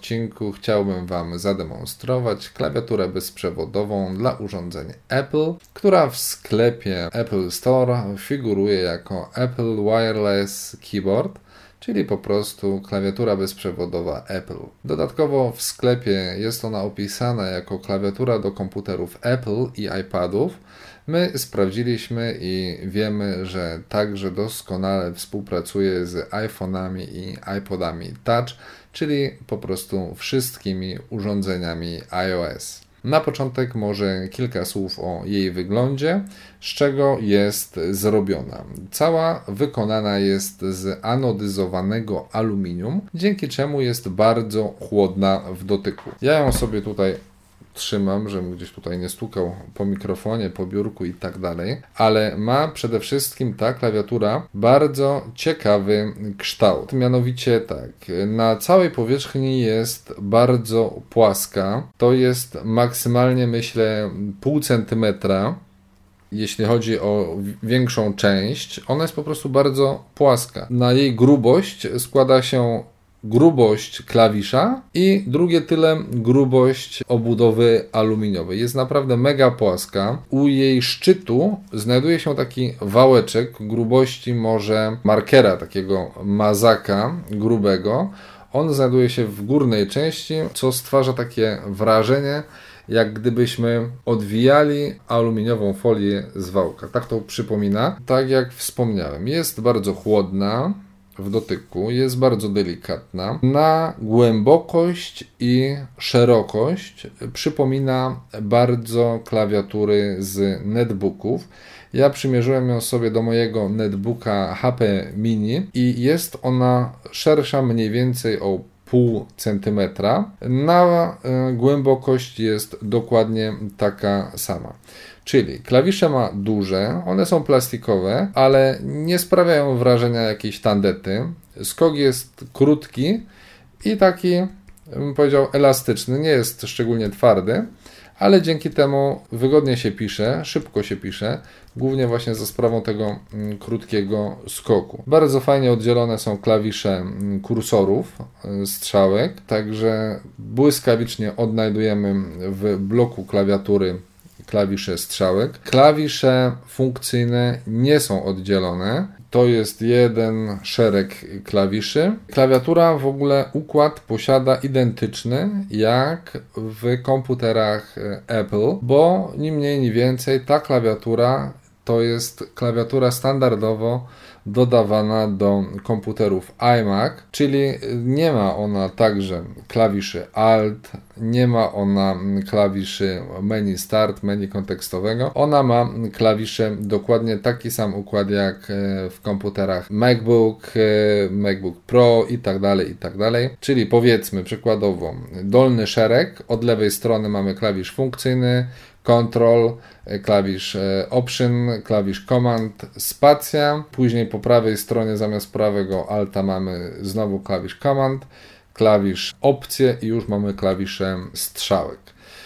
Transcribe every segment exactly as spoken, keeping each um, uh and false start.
odcinku chciałbym Wam zademonstrować klawiaturę bezprzewodową dla urządzeń Apple, która w sklepie Apple Store figuruje jako Apple Wireless Keyboard, czyli po prostu klawiatura bezprzewodowa Apple. Dodatkowo w sklepie jest ona opisana jako klawiatura do komputerów Apple i iPadów. My sprawdziliśmy i wiemy, że także doskonale współpracuje z iPhone'ami i iPodami Touch, czyli po prostu wszystkimi urządzeniami iOS. Na początek może kilka słów o jej wyglądzie, z czego jest zrobiona. Cała wykonana jest z anodyzowanego aluminium, dzięki czemu jest bardzo chłodna w dotyku. Ja ją sobie tutaj trzymam, żebym gdzieś tutaj nie stukał po mikrofonie, po biurku i tak dalej, ale ma przede wszystkim ta klawiatura bardzo ciekawy kształt. Mianowicie tak, na całej powierzchni jest bardzo płaska, to jest maksymalnie myślę pół centymetra. Jeśli chodzi o większą część, ona jest po prostu bardzo płaska. Na jej grubość składa się grubość klawisza i drugie tyle grubość obudowy aluminiowej. Jest naprawdę mega płaska. U jej szczytu znajduje się taki wałeczek grubości może markera, takiego mazaka grubego. On znajduje się w górnej części, co stwarza takie wrażenie, jak gdybyśmy odwijali aluminiową folię z wałka. Tak to przypomina. Tak jak wspomniałem, jest bardzo chłodna w dotyku, jest bardzo delikatna. Na głębokość i szerokość przypomina bardzo klawiatury z netbooków. Ja przymierzyłem ją sobie do mojego netbooka H P Mini i jest ona szersza mniej więcej o pół centymetra. Na głębokość jest dokładnie taka sama. Czyli klawisze ma duże, one są plastikowe, ale nie sprawiają wrażenia jakiejś tandety. Skok jest krótki i taki, bym powiedział, elastyczny, nie jest szczególnie twardy, ale dzięki temu wygodnie się pisze, szybko się pisze, głównie właśnie za sprawą tego krótkiego skoku. Bardzo fajnie oddzielone są klawisze kursorów, strzałek, także błyskawicznie odnajdujemy w bloku klawiatury klawisze strzałek. Klawisze funkcyjne nie są oddzielone. To jest jeden szereg klawiszy. Klawiatura, w ogóle układ posiada identyczny jak w komputerach Apple, bo ni mniej, ni więcej ta klawiatura to jest klawiatura standardowo dodawana do komputerów iMac, czyli nie ma ona także klawiszy Alt, nie ma ona klawiszy menu Start, menu kontekstowego. Ona ma klawisze dokładnie taki sam układ jak w komputerach MacBook, MacBook Pro i tak dalej, i tak dalej. Czyli powiedzmy przykładowo dolny szereg, od lewej strony mamy klawisz funkcyjny, Control, klawisz Option, klawisz Command, spacja. Później po prawej stronie zamiast prawego Alta mamy znowu klawisz Command, klawisz Opcje i już mamy klawisze strzałek.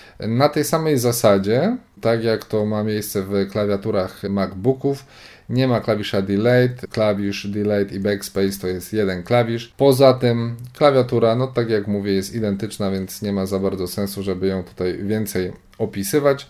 Na tej samej zasadzie, tak jak to ma miejsce w klawiaturach MacBooków, nie ma klawisza Delete, klawisz Delete i Backspace to jest jeden klawisz. Poza tym klawiatura, no tak jak mówię, jest identyczna, więc nie ma za bardzo sensu, żeby ją tutaj więcej opisywać.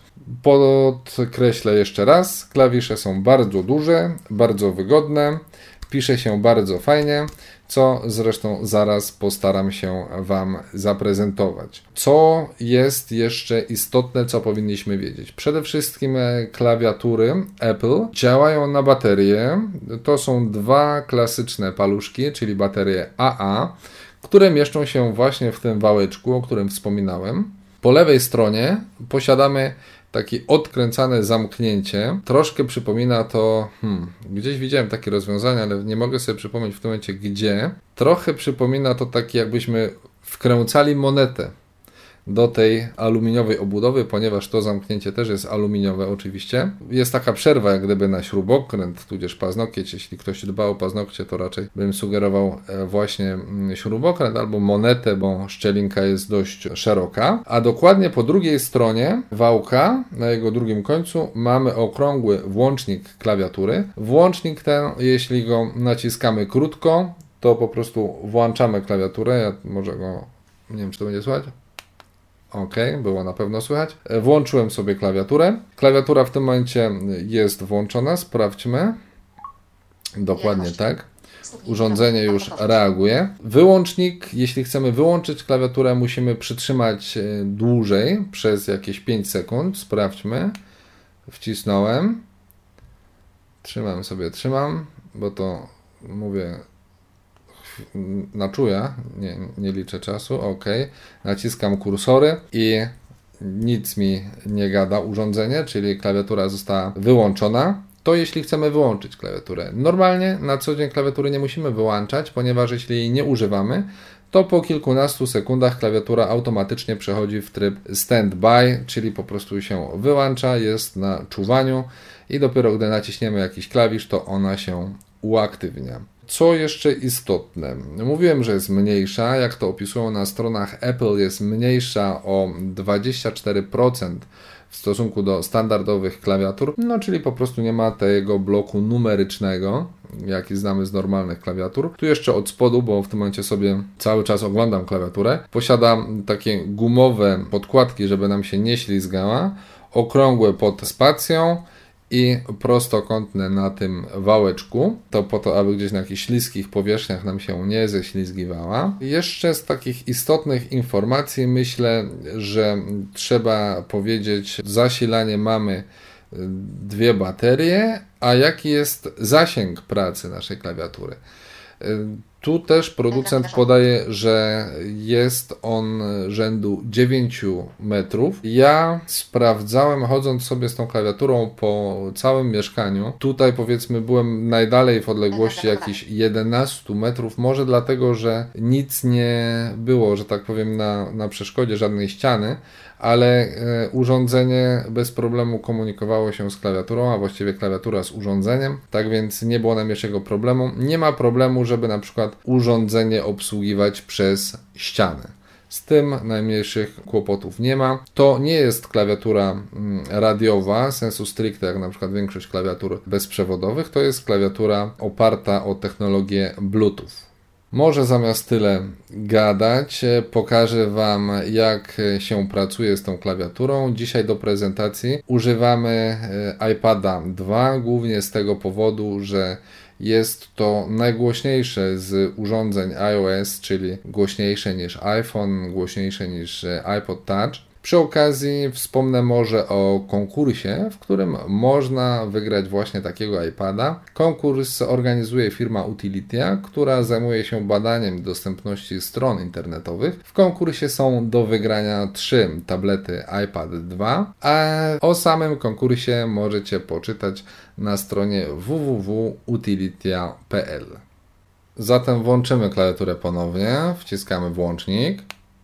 Podkreślę jeszcze raz, klawisze są bardzo duże, bardzo wygodne, pisze się bardzo fajnie, co zresztą zaraz postaram się Wam zaprezentować. Co jest jeszcze istotne, co powinniśmy wiedzieć? Przede wszystkim klawiatury Apple działają na baterie. To są dwa klasyczne paluszki, czyli baterie A A, które mieszczą się właśnie w tym wałeczku, o którym wspominałem. Po lewej stronie posiadamy takie odkręcane zamknięcie. Troszkę przypomina to, hmm, gdzieś widziałem takie rozwiązanie, ale nie mogę sobie przypomnieć w tym momencie gdzie. Trochę przypomina to takie, jakbyśmy wkręcali monetę do tej aluminiowej obudowy, ponieważ to zamknięcie też jest aluminiowe oczywiście. Jest taka przerwa jak gdyby na śrubokręt, tudzież paznokieć. Jeśli ktoś dba o paznokcie, to raczej bym sugerował właśnie śrubokręt albo monetę, bo szczelinka jest dość szeroka. A dokładnie po drugiej stronie wałka, na jego drugim końcu, mamy okrągły włącznik klawiatury. Włącznik ten, jeśli go naciskamy krótko, to po prostu włączamy klawiaturę. Ja może go Nie wiem, czy to będzie słychać. Ok, było na pewno słychać. Włączyłem sobie klawiaturę. Klawiatura w tym momencie jest włączona. Sprawdźmy. Dokładnie tak. Urządzenie już reaguje. Wyłącznik, jeśli chcemy wyłączyć klawiaturę, musimy przytrzymać dłużej, przez jakieś pięć sekund. Sprawdźmy. Wcisnąłem. Trzymam sobie, trzymam, bo to mówię na czuja, nie, nie liczę czasu. Ok. Naciskam kursory i nic mi nie gada urządzenie, czyli klawiatura została wyłączona. To jeśli chcemy wyłączyć klawiaturę. Normalnie na co dzień klawiatury nie musimy wyłączać, ponieważ jeśli jej nie używamy, to po kilkunastu sekundach klawiatura automatycznie przechodzi w tryb standby, czyli po prostu się wyłącza, jest na czuwaniu i dopiero gdy naciśniemy jakiś klawisz, to ona się uaktywnia. Co jeszcze istotne? Mówiłem, że jest mniejsza, jak to opisują na stronach Apple, jest mniejsza o dwadzieścia cztery procent w stosunku do standardowych klawiatur, no czyli po prostu nie ma tego bloku numerycznego, jaki znamy z normalnych klawiatur. Tu jeszcze od spodu, bo w tym momencie sobie cały czas oglądam klawiaturę, posiada takie gumowe podkładki, żeby nam się nie ślizgała, okrągłe pod spacją i prostokątne na tym wałeczku, to po to, aby gdzieś na jakichś śliskich powierzchniach nam się nie ześlizgiwała. Jeszcze z takich istotnych informacji myślę, że trzeba powiedzieć, zasilanie mamy dwie baterie, a jaki jest zasięg pracy naszej klawiatury. Tu też producent podaje, że jest on rzędu dziewięć metrów. Ja sprawdzałem, chodząc sobie z tą klawiaturą po całym mieszkaniu. Tutaj powiedzmy byłem najdalej w odległości jakichś jedenaście metrów, może dlatego, że nic nie było, że tak powiem, na, na przeszkodzie żadnej ściany, ale e, urządzenie bez problemu komunikowało się z klawiaturą, a właściwie klawiatura z urządzeniem, tak więc nie było najmniejszego problemu. Nie ma problemu, żeby na przykład urządzenie obsługiwać przez ściany. Z tym najmniejszych kłopotów nie ma. To nie jest klawiatura mm, radiowa, sensu stricte, jak na przykład większość klawiatur bezprzewodowych, to jest klawiatura oparta o technologię Bluetooth. Może zamiast tyle gadać, pokażę Wam, jak się pracuje z tą klawiaturą. Dzisiaj do prezentacji używamy iPada dwa, głównie z tego powodu, że jest to najgłośniejsze z urządzeń iOS, czyli głośniejsze niż iPhone, głośniejsze niż iPod Touch. Przy okazji wspomnę może o konkursie, w którym można wygrać właśnie takiego iPada. Konkurs organizuje firma Utilitia, która zajmuje się badaniem dostępności stron internetowych. W konkursie są do wygrania trzy tablety iPad dwa, a o samym konkursie możecie poczytać na stronie w w w kropka utilitia kropka p l. Zatem włączymy klawiaturę ponownie, wciskamy włącznik.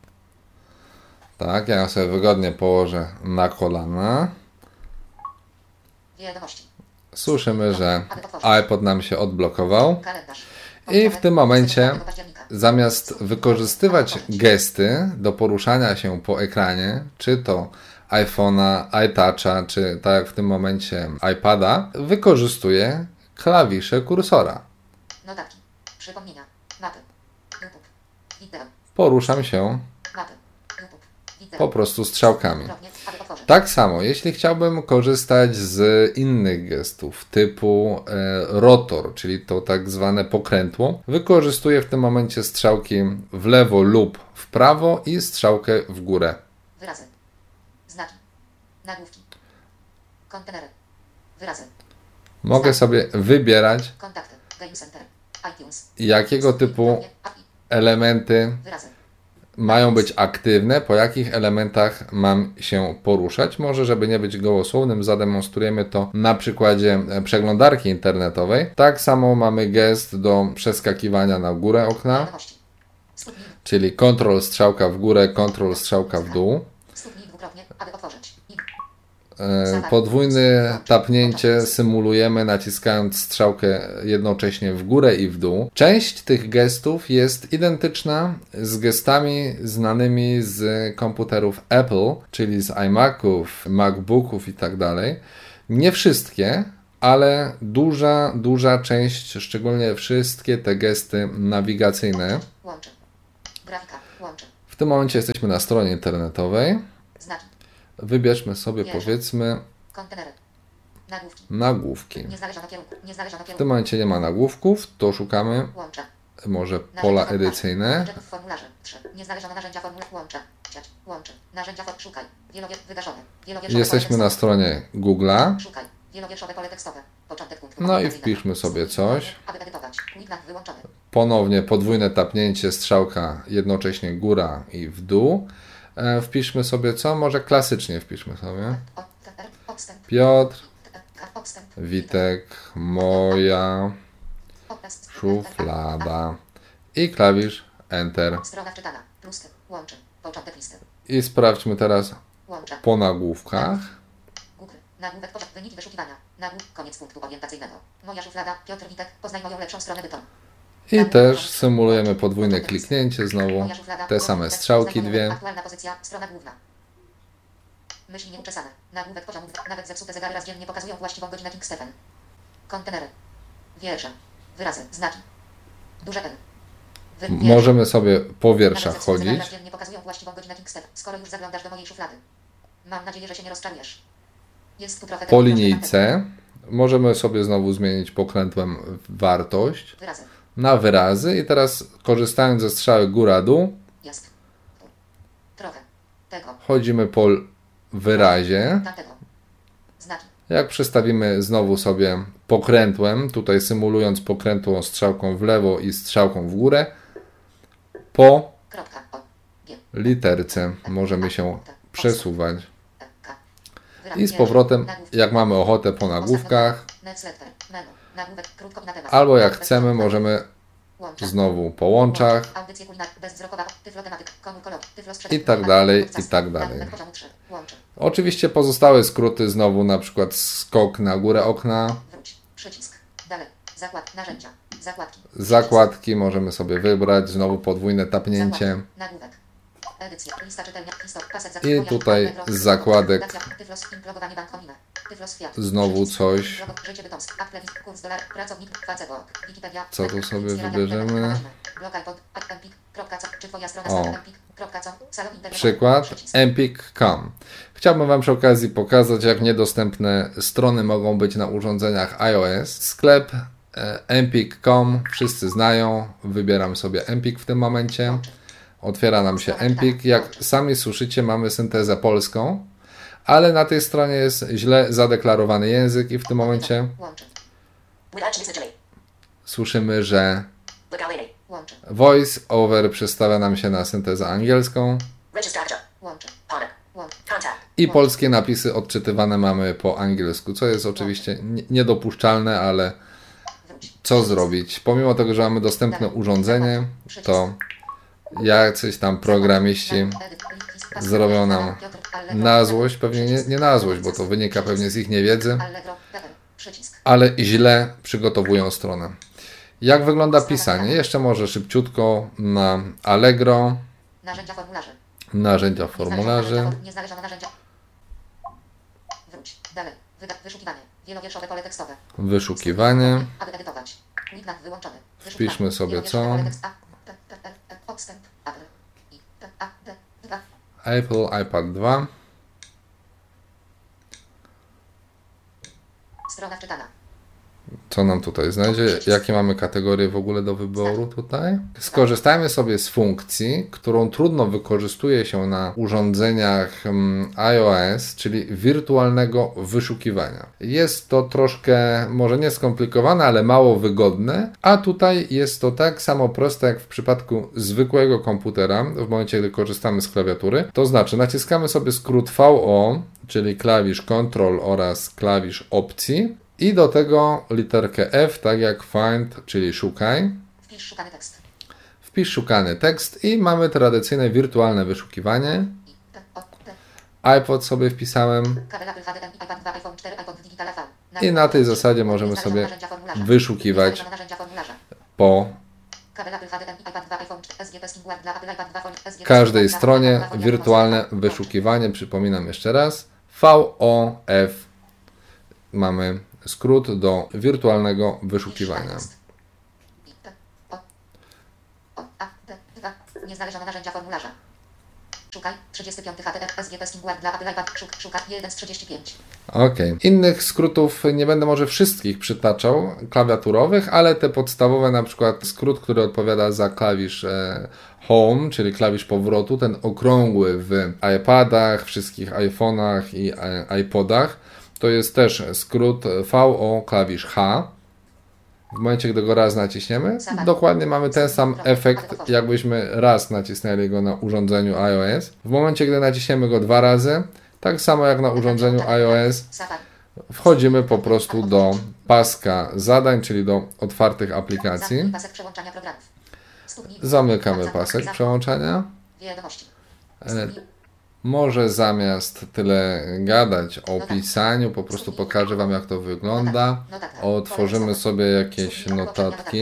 Tak, ja sobie wygodnie położę na kolana. Wiadomości. Słyszymy, że iPod nam się odblokował. I w tym momencie, zamiast wykorzystywać gesty do poruszania się po ekranie, czy to iPhone'a, iToucha, czy tak jak w tym momencie iPada, wykorzystuję klawisze kursora. Notatki, przypomnienia, mapy, YouTube, wideo. Poruszam się Mapy, YouTube, wideo. po prostu strzałkami. Tak samo, jeśli chciałbym korzystać z innych gestów typu e, rotor, czyli to tak zwane pokrętło, wykorzystuję w tym momencie strzałki w lewo lub w prawo i strzałkę w górę. Wyrazy, znaki, nagłówki, kontenery, wyrazy. Mogę znaki. sobie wybierać, Kontakty, Game Center, iTunes. jakiego typu elementy Wyrazy. mają być aktywne, po jakich elementach mam się poruszać. Może, żeby nie być gołosłownym, zademonstrujemy to na przykładzie przeglądarki internetowej. Tak samo mamy gest do przeskakiwania na górę okna, Wiadomości. Stopnij, czyli Ctrl strzałka w górę, Ctrl strzałka w dół. stopnij dwukrotnie, aby otworzyć. I E, Podwójne tapnięcie symulujemy naciskając strzałkę jednocześnie w górę i w dół. Część tych gestów jest identyczna z gestami znanymi z komputerów Apple, czyli z iMaców, MacBooków i tak dalej. Nie wszystkie, ale duża, duża część, szczególnie wszystkie te gesty nawigacyjne. łączy. Grafika, łączy. W W tym momencie jesteśmy na stronie internetowej. Znaki. Wybierzmy sobie, Wieża. powiedzmy, Kontenery. Nagłówki. nagłówki. Nie znaleziono kierunku. Nie znaleziono W tym kierunku. momencie nie ma nagłówków, to szukamy Łącze. może Narzędzia pola formularze. edycyjne. Narzędzia formularze. trzy. Nie znaleziono narzędzia formularz. Łącze. Sieć. Łącze. Narzędzia for... Szukaj. Wielowier... Wydarzone. Wielowierszowe Jesteśmy pole na tekstowe. stronie Google'a. Szukaj. Wielowierszowe pole tekstowe. Początek punktu. No i orientacyjnego. wpiszmy sobie coś. Aby edytować. Widnak wyłączony. Ponownie podwójne tapnięcie, strzałka, jednocześnie góra i w dół. E, wpiszmy sobie co? Może klasycznie wpiszmy sobie. O, T, R, Odstęp. Piotr, T, K, Odstęp. Witek, moja Opest. szuflada i klawisz Enter. Strona wczytana. Plusty. Łączy. Początek listy. I sprawdźmy teraz Łącze. po nagłówkach. Google. Nagłówek początek. Wyniki wyszukiwania. Nagłówek. Koniec punktu orientacyjnego. Moja szuflada. Piotr Witek. Poznaj moją lepszą stronę bytom. I też symulujemy podwójne kliknięcie, znowu Moja szuflada. te same Poznaj strzałki moją- dwie. Aktualna pozycja. Strona główna. Myśli nieuczesane. Nagłówek poziomu. dwa. Nawet zepsute zegary raz dziennie pokazują właściwą godzinę King Stephen. Kontenery. Wiersze. Wyrazy. Znaki. Duże N. Wy, wiersze. Możemy sobie po Nawet wierszach zepsute zegary chodzić. raz dziennie pokazują właściwą godzinę King Stephen. Skoro już zaglądasz do mojej szuflady. Mam nadzieję, że się nie rozczarujesz. Jest tu trochę Po tego, linijce możemy sobie znowu zmienić pokrętłem wartość Wyrazy. na wyrazy i teraz korzystając ze strzały góra-dół Jest. Tu. Trochę. Tego. chodzimy po wyrazie. Tamtego. Znaki. Jak przestawimy znowu sobie pokrętłem, tutaj symulując pokrętłą strzałką w lewo i strzałką w górę, po Kropka. O. G. literce możemy się przesuwać. E, K. Wyraz. I z Wiersze. powrotem, Nagłówki. jak mamy ochotę po nagłówkach, Newsletter. Menu. Nagłówek. Krótko na temat. albo jak Nagłówek. chcemy, możemy Łącze. znowu po łączach Audycje kulinarne. Bezwzrokowa. Tyflotematyk. Komór kolor. Tyflos i tak dalej, i tak dalej. Nagłówek poziomu trzy. Łącze. Oczywiście pozostałe skróty znowu, na przykład skok na górę okna, Wróć. Przycisk. Dalej. Zakład. Narzędzia. Zakładki. zakładki możemy sobie wybrać, znowu podwójne tapnięcie. Zakładki. Nagłówek. Edycja. Lista czytelnia. Historia. Kaset zak- I Moja- tutaj Allegro. z zakładek Fundacja. Tyflos. Implogowanie bankomine. Tyflos Fiat. znowu Przycisk. coś. Logo. Życie bytomskie. Apple. Kurs dolar. Pracownik. Facego. Wikipedia. Co tu sobie Inspiracja. wybierzemy? Blog iPod. Empik. Kropka co. Czy twoja strona O. start empik. Kropka co. Salon internetowy. Przykład Przycisk. empik kropka com. Chciałbym Wam przy okazji pokazać, jak niedostępne strony mogą być na urządzeniach iOS. Sklep e, empik kropka com wszyscy znają. Wybieram sobie Empik w tym momencie. Otwiera nam się Empik. Jak sami słyszycie, mamy syntezę polską, ale na tej stronie jest źle zadeklarowany język i w tym momencie Łącze. słyszymy, że Łącze. voice over przestawia nam się na syntezę angielską Łącze. Łącze. i polskie napisy odczytywane mamy po angielsku, co jest oczywiście nie- niedopuszczalne, ale Wróć. co zrobić? Pomimo tego, że mamy dostępne urządzenie, to jacyś tam programiści zrobią nam na złość, pewnie nie, nie na złość, bo to wynika pewnie z ich niewiedzy, Allegro. Przycisk. ale źle przygotowują stronę. Jak wygląda pisanie? Jeszcze może szybciutko na Allegro, Narzędzia formularzy. narzędzia formularzy. Nie znaleziono narzędzia. Wróć. Dalej. Wyda. Wyszukiwanie. Wielowierszowe pole tekstowe. Wyszukiwanie. Aby edytować. Widnak wyłączony. Wpiszmy sobie Wielowierszowe co? pole tekst- A, P, P, L, M, Odstęp. Apple. I, P, A, D, dwa. Apple iPad dwa. Strona wczytana. Co nam tutaj znajdzie? Jakie mamy kategorie w ogóle do wyboru tutaj? Skorzystajmy sobie z funkcji, którą trudno wykorzystuje się na urządzeniach mm, iOS, czyli wirtualnego wyszukiwania. Jest to troszkę, może nie skomplikowane, ale mało wygodne, a tutaj jest to tak samo proste jak w przypadku zwykłego komputera, w momencie, gdy korzystamy z klawiatury. To znaczy naciskamy sobie skrót V O, czyli klawisz Ctrl oraz klawisz opcji, i do tego literkę F, tak jak find, czyli szukaj. Wpisz szukany tekst. Wpisz szukany tekst i mamy tradycyjne wirtualne wyszukiwanie. I, P, O, T. iPod sobie wpisałem Kabel Apple H D M I, iPad dwa, iPhone cztery, iPod Digital V. i na tej zasadzie możemy sobie wyszukiwać po każdej stronie wirtualne wyszukiwanie. Przypominam jeszcze raz. V O F. Mamy skrót do wirtualnego wyszukiwania. Nie znaleziono narzędzia formularza. Szukaj. trzydzieści pięć H T F S G P Skinguard dla Apple iPad. Szuk, szukaj. jeden z trzydziestu pięciu. Ok. Innych skrótów nie będę może wszystkich przytaczał klawiaturowych, ale te podstawowe, na przykład skrót, który odpowiada za klawisz e, Home, czyli klawisz powrotu, ten okrągły w iPadach, wszystkich iPhone'ach i e, iPodach, to jest też skrót V O klawisz H. W momencie, gdy go raz naciśniemy, dokładnie mamy ten sam efekt, jakbyśmy raz nacisnęli go na urządzeniu iOS. W momencie, gdy naciśniemy go dwa razy, tak samo jak na urządzeniu iOS, wchodzimy po prostu do paska zadań, czyli do otwartych aplikacji. Zamykamy pasek przełączania. E, może zamiast tyle gadać o pisaniu, po prostu pokażę Wam, jak to wygląda. Otworzymy sobie jakieś notatki.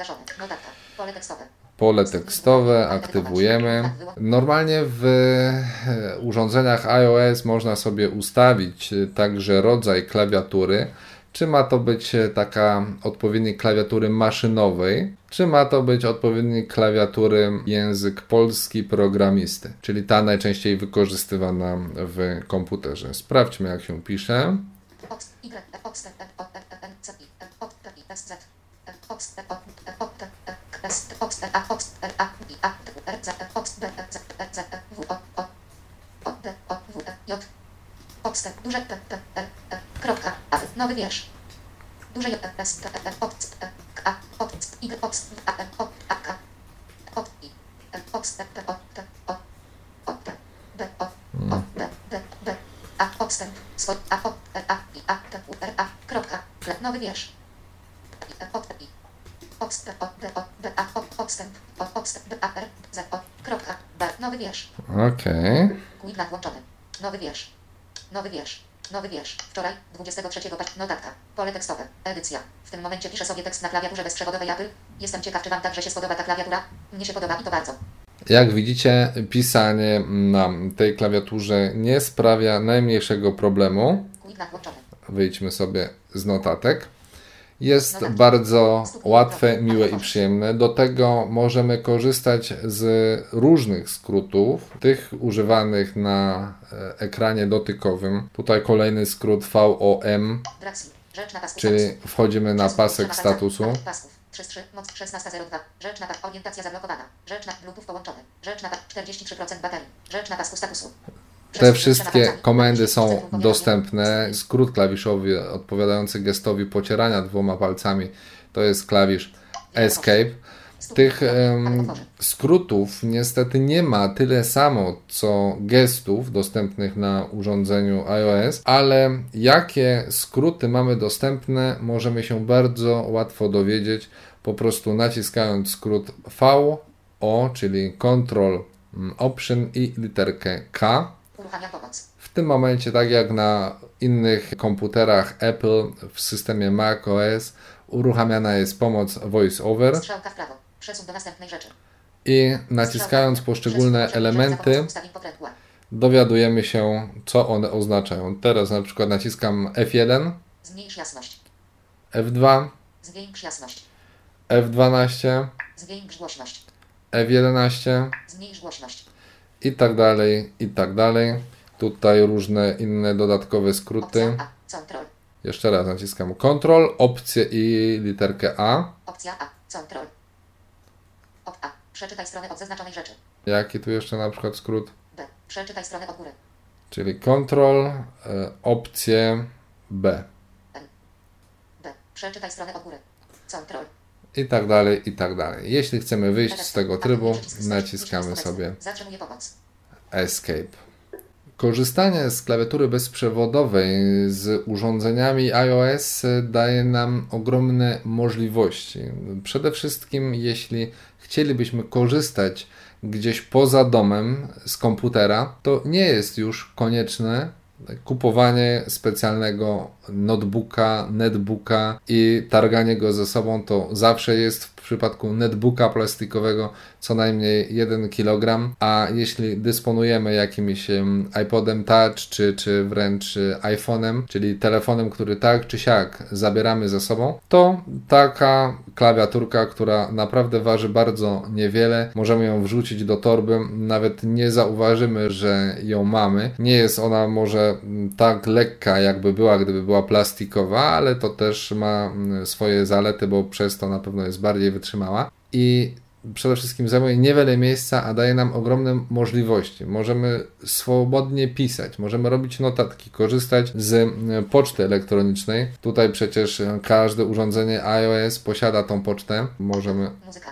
Pole tekstowe aktywujemy. Normalnie w urządzeniach iOS można sobie ustawić także rodzaj klawiatury. Czy ma to być taka odpowiednik klawiatury maszynowej, czy ma to być odpowiednik klawiatury język polski programisty, czyli ta najczęściej wykorzystywana w komputerze. Sprawdźmy, jak się pisze. Podstęp, duże P, P, L, E, kropka, A, nowy wiersz. Duże J, S, T, E, podstęp, A, podstęp, Y, podstęp, A, N, O, A, K, Od, I, L, podstęp, P, O, T, O, O, T, B, O, O, D, D, B, A, podstęp, swój, A, O, L, A, I, A, T, U, R, A, kropka, L, nowy wiersz. I, E, Od, I, podstęp, O, D, O, D, A, O, podstęp, O, podstęp, B, A, R, Z, O, kropka, B, nowy wiersz. Okej. Quidlat włączony. Nowy wiersz. Nowy wiersz. Nowy wiersz. Wczoraj, dwudziestego trzeciego października. Notatka. Pole tekstowe. Edycja. W tym momencie piszę sobie tekst na klawiaturze bezprzewodowej Apple. Jestem ciekaw, czy Wam także się spodoba ta klawiatura. Mnie się podoba i to bardzo. Jak widzicie, pisanie na tej klawiaturze nie sprawia najmniejszego problemu. Quidlat włączony. Wyjdźmy sobie z notatek. Jest bardzo łatwe, miłe i przyjemne. Do tego możemy korzystać z różnych skrótów, tych używanych na ekranie dotykowym. Tutaj kolejny skrót V O M, czyli wchodzimy na pasek statusu. trzysta trzy, moc szesnaście zero dwa, rzecz na pas, orientacja zablokowana, rzecz na Bluetooth połączony, rzecz na pas, czterdzieści trzy procent baterii, rzecz na pasku statusu. Te wszystkie komendy są dostępne. Skrót klawiszowy odpowiadający gestowi pocierania dwoma palcami to jest klawisz Escape. Tych um, skrótów niestety nie ma tyle samo co gestów dostępnych na urządzeniu iOS, ale jakie skróty mamy dostępne, możemy się bardzo łatwo dowiedzieć, po prostu naciskając skrót V O, czyli Control Option i literkę K. W tym momencie, tak jak na innych komputerach Apple w systemie macOS, uruchamiana jest pomoc VoiceOver. Strzałka w prawo. Przesuń do następnej rzeczy. I naciskając poszczególne elementy, dowiadujemy się, co one oznaczają. Teraz na przykład naciskam F jeden, zmniejsz jasność, F dwa, zwiększ jasność, F dwanaście, zwiększ głośność, F jedenaście zmniejsz głośność i tak dalej, i tak dalej. Tutaj różne inne dodatkowe skróty. Opcja A, control. Jeszcze raz naciskam Ctrl, opcję i literkę A. Opcja A, control. Op A, przeczytaj stronę od zaznaczonej rzeczy. Jaki tu jeszcze na przykład skrót? B, przeczytaj stronę od góry. Czyli Ctrl, y, opcję B. N. B, przeczytaj stronę od góry. Control. I tak dalej, i tak dalej. Jeśli chcemy wyjść z tego trybu, naciskamy sobie Zatrzymuję pomoc. Escape. Korzystanie z klawiatury bezprzewodowej z urządzeniami iOS daje nam ogromne możliwości. Przede wszystkim, jeśli chcielibyśmy korzystać gdzieś poza domem z komputera, to nie jest już konieczne kupowanie specjalnego notebooka, netbooka i targanie go ze sobą. To zawsze jest w przypadku netbooka plastikowego co najmniej jeden kilogram, a jeśli dysponujemy jakimś iPodem Touch, czy, czy wręcz iPhone'em, czyli telefonem, który tak czy siak zabieramy ze sobą, to taka klawiaturka, która naprawdę waży bardzo niewiele, możemy ją wrzucić do torby, nawet nie zauważymy, że ją mamy. Nie jest ona może tak lekka, jakby była, gdyby była plastikowa, ale to też ma swoje zalety, bo przez to na pewno jest bardziej wytrzymała i przede wszystkim zajmuje niewiele miejsca, a daje nam ogromne możliwości. Możemy swobodnie pisać, możemy robić notatki, korzystać z poczty elektronicznej. Tutaj przecież każde urządzenie iOS posiada tą pocztę. Możemy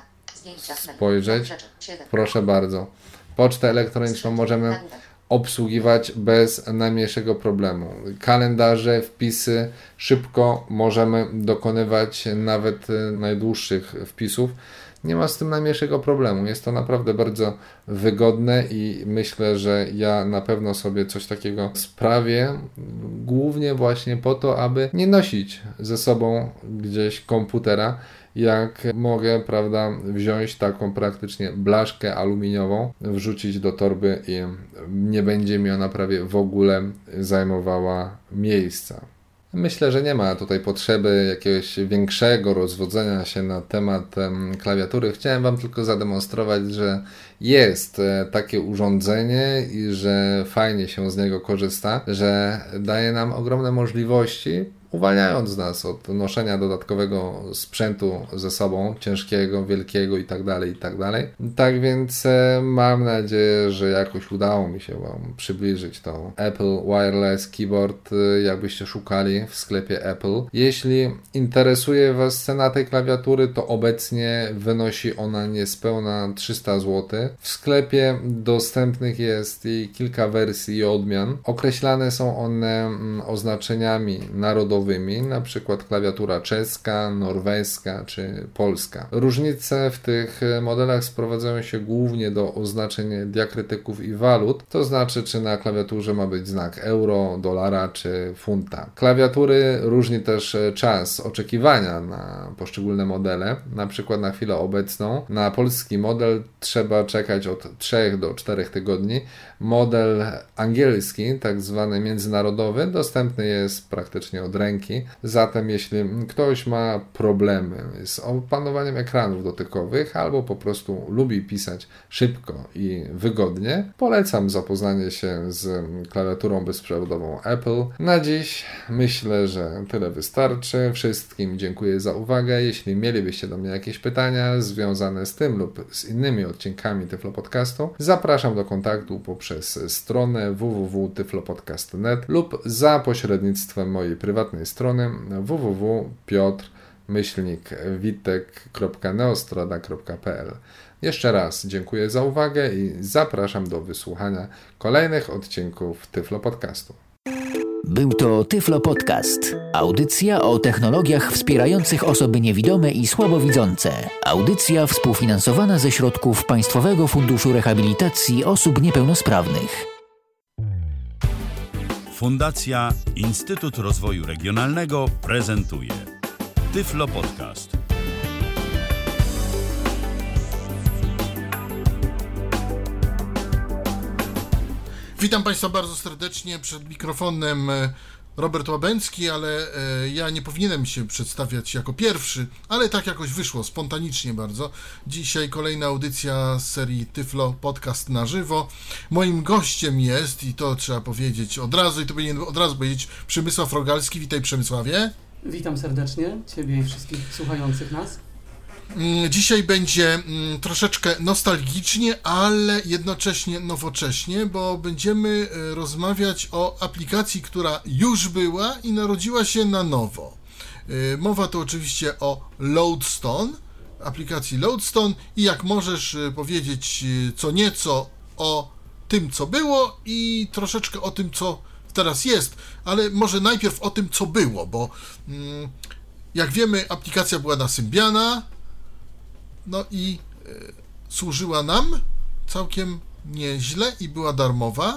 spojrzeć. Proszę bardzo. Pocztę elektroniczną możemy obsługiwać bez najmniejszego problemu. Kalendarze, wpisy, szybko możemy dokonywać nawet najdłuższych wpisów. Nie ma z tym najmniejszego problemu. Jest to naprawdę bardzo wygodne i myślę, że ja na pewno sobie coś takiego sprawię, głównie właśnie po to, aby nie nosić ze sobą gdzieś komputera, jak mogę, prawda, wziąć taką praktycznie blaszkę aluminiową, wrzucić do torby i nie będzie mi ona prawie w ogóle zajmowała miejsca. Myślę, że nie ma tutaj potrzeby jakiegoś większego rozwodzenia się na temat klawiatury. Chciałem Wam tylko zademonstrować, że jest takie urządzenie i że fajnie się z niego korzysta, że daje nam ogromne możliwości, uwalniając nas od noszenia dodatkowego sprzętu ze sobą, ciężkiego, wielkiego i tak dalej, i tak dalej. Tak więc mam nadzieję, że jakoś udało mi się Wam przybliżyć tą Apple Wireless Keyboard, jakbyście szukali w sklepie Apple. Jeśli interesuje Was cena tej klawiatury, to obecnie wynosi ona niespełna trzysta złotych. W sklepie dostępnych jest jej kilka wersji i odmian. Określane są one oznaczeniami narodowymi, na przykład klawiatura czeska, norweska czy polska. Różnice w tych modelach sprowadzają się głównie do oznaczeń diakrytyków i walut, to znaczy czy na klawiaturze ma być znak euro, dolara czy funta. Klawiatury różni też czas oczekiwania na poszczególne modele, na przykład na chwilę obecną na polski model trzeba czekać od trzech do czterech tygodni. Model angielski, tak zwany międzynarodowy, dostępny jest praktycznie od ręki. Zatem jeśli ktoś ma problemy z opanowaniem ekranów dotykowych albo po prostu lubi pisać szybko i wygodnie, polecam zapoznanie się z klawiaturą bezprzewodową Apple. Na dziś myślę, że tyle wystarczy. Wszystkim dziękuję za uwagę. Jeśli mielibyście do mnie jakieś pytania związane z tym lub z innymi odcinkami Tyflo Podcastu, zapraszam do kontaktu poprzez stronę w w w kropka tyflopodcast kropka net lub za pośrednictwem mojej prywatnej strony w w w kropka piotr myślnik witek kropka neostrada kropka p l. Jeszcze raz dziękuję za uwagę i zapraszam do wysłuchania kolejnych odcinków Tyflo Podcastu. Był to Tyflo Podcast. Audycja o technologiach wspierających osoby niewidome i słabowidzące. Audycja współfinansowana ze środków Państwowego Funduszu Rehabilitacji Osób Niepełnosprawnych. Fundacja Instytut Rozwoju Regionalnego prezentuje Tyflo Podcast. Witam Państwa bardzo serdecznie, przed mikrofonem Robert Łabęcki, ale ja nie powinienem się przedstawiać jako pierwszy, ale tak jakoś wyszło, spontanicznie bardzo. Dzisiaj kolejna audycja z serii Tyflo Podcast na żywo. Moim gościem jest, i to trzeba powiedzieć od razu, i to powinienem od razu powiedzieć, Przemysław Rogalski. Witaj, Przemysławie. Witam serdecznie Ciebie i wszystkich słuchających nas. Dzisiaj będzie troszeczkę nostalgicznie, ale jednocześnie nowocześnie, bo będziemy rozmawiać o aplikacji, która już była i narodziła się na nowo. Mowa tu oczywiście o Loadstone, aplikacji Loadstone, i jak możesz powiedzieć co nieco o tym, co było, i troszeczkę o tym, co teraz jest, ale może najpierw o tym, co było, bo jak wiemy, aplikacja była na Symbiana, no i y, służyła nam całkiem nieźle i była darmowa.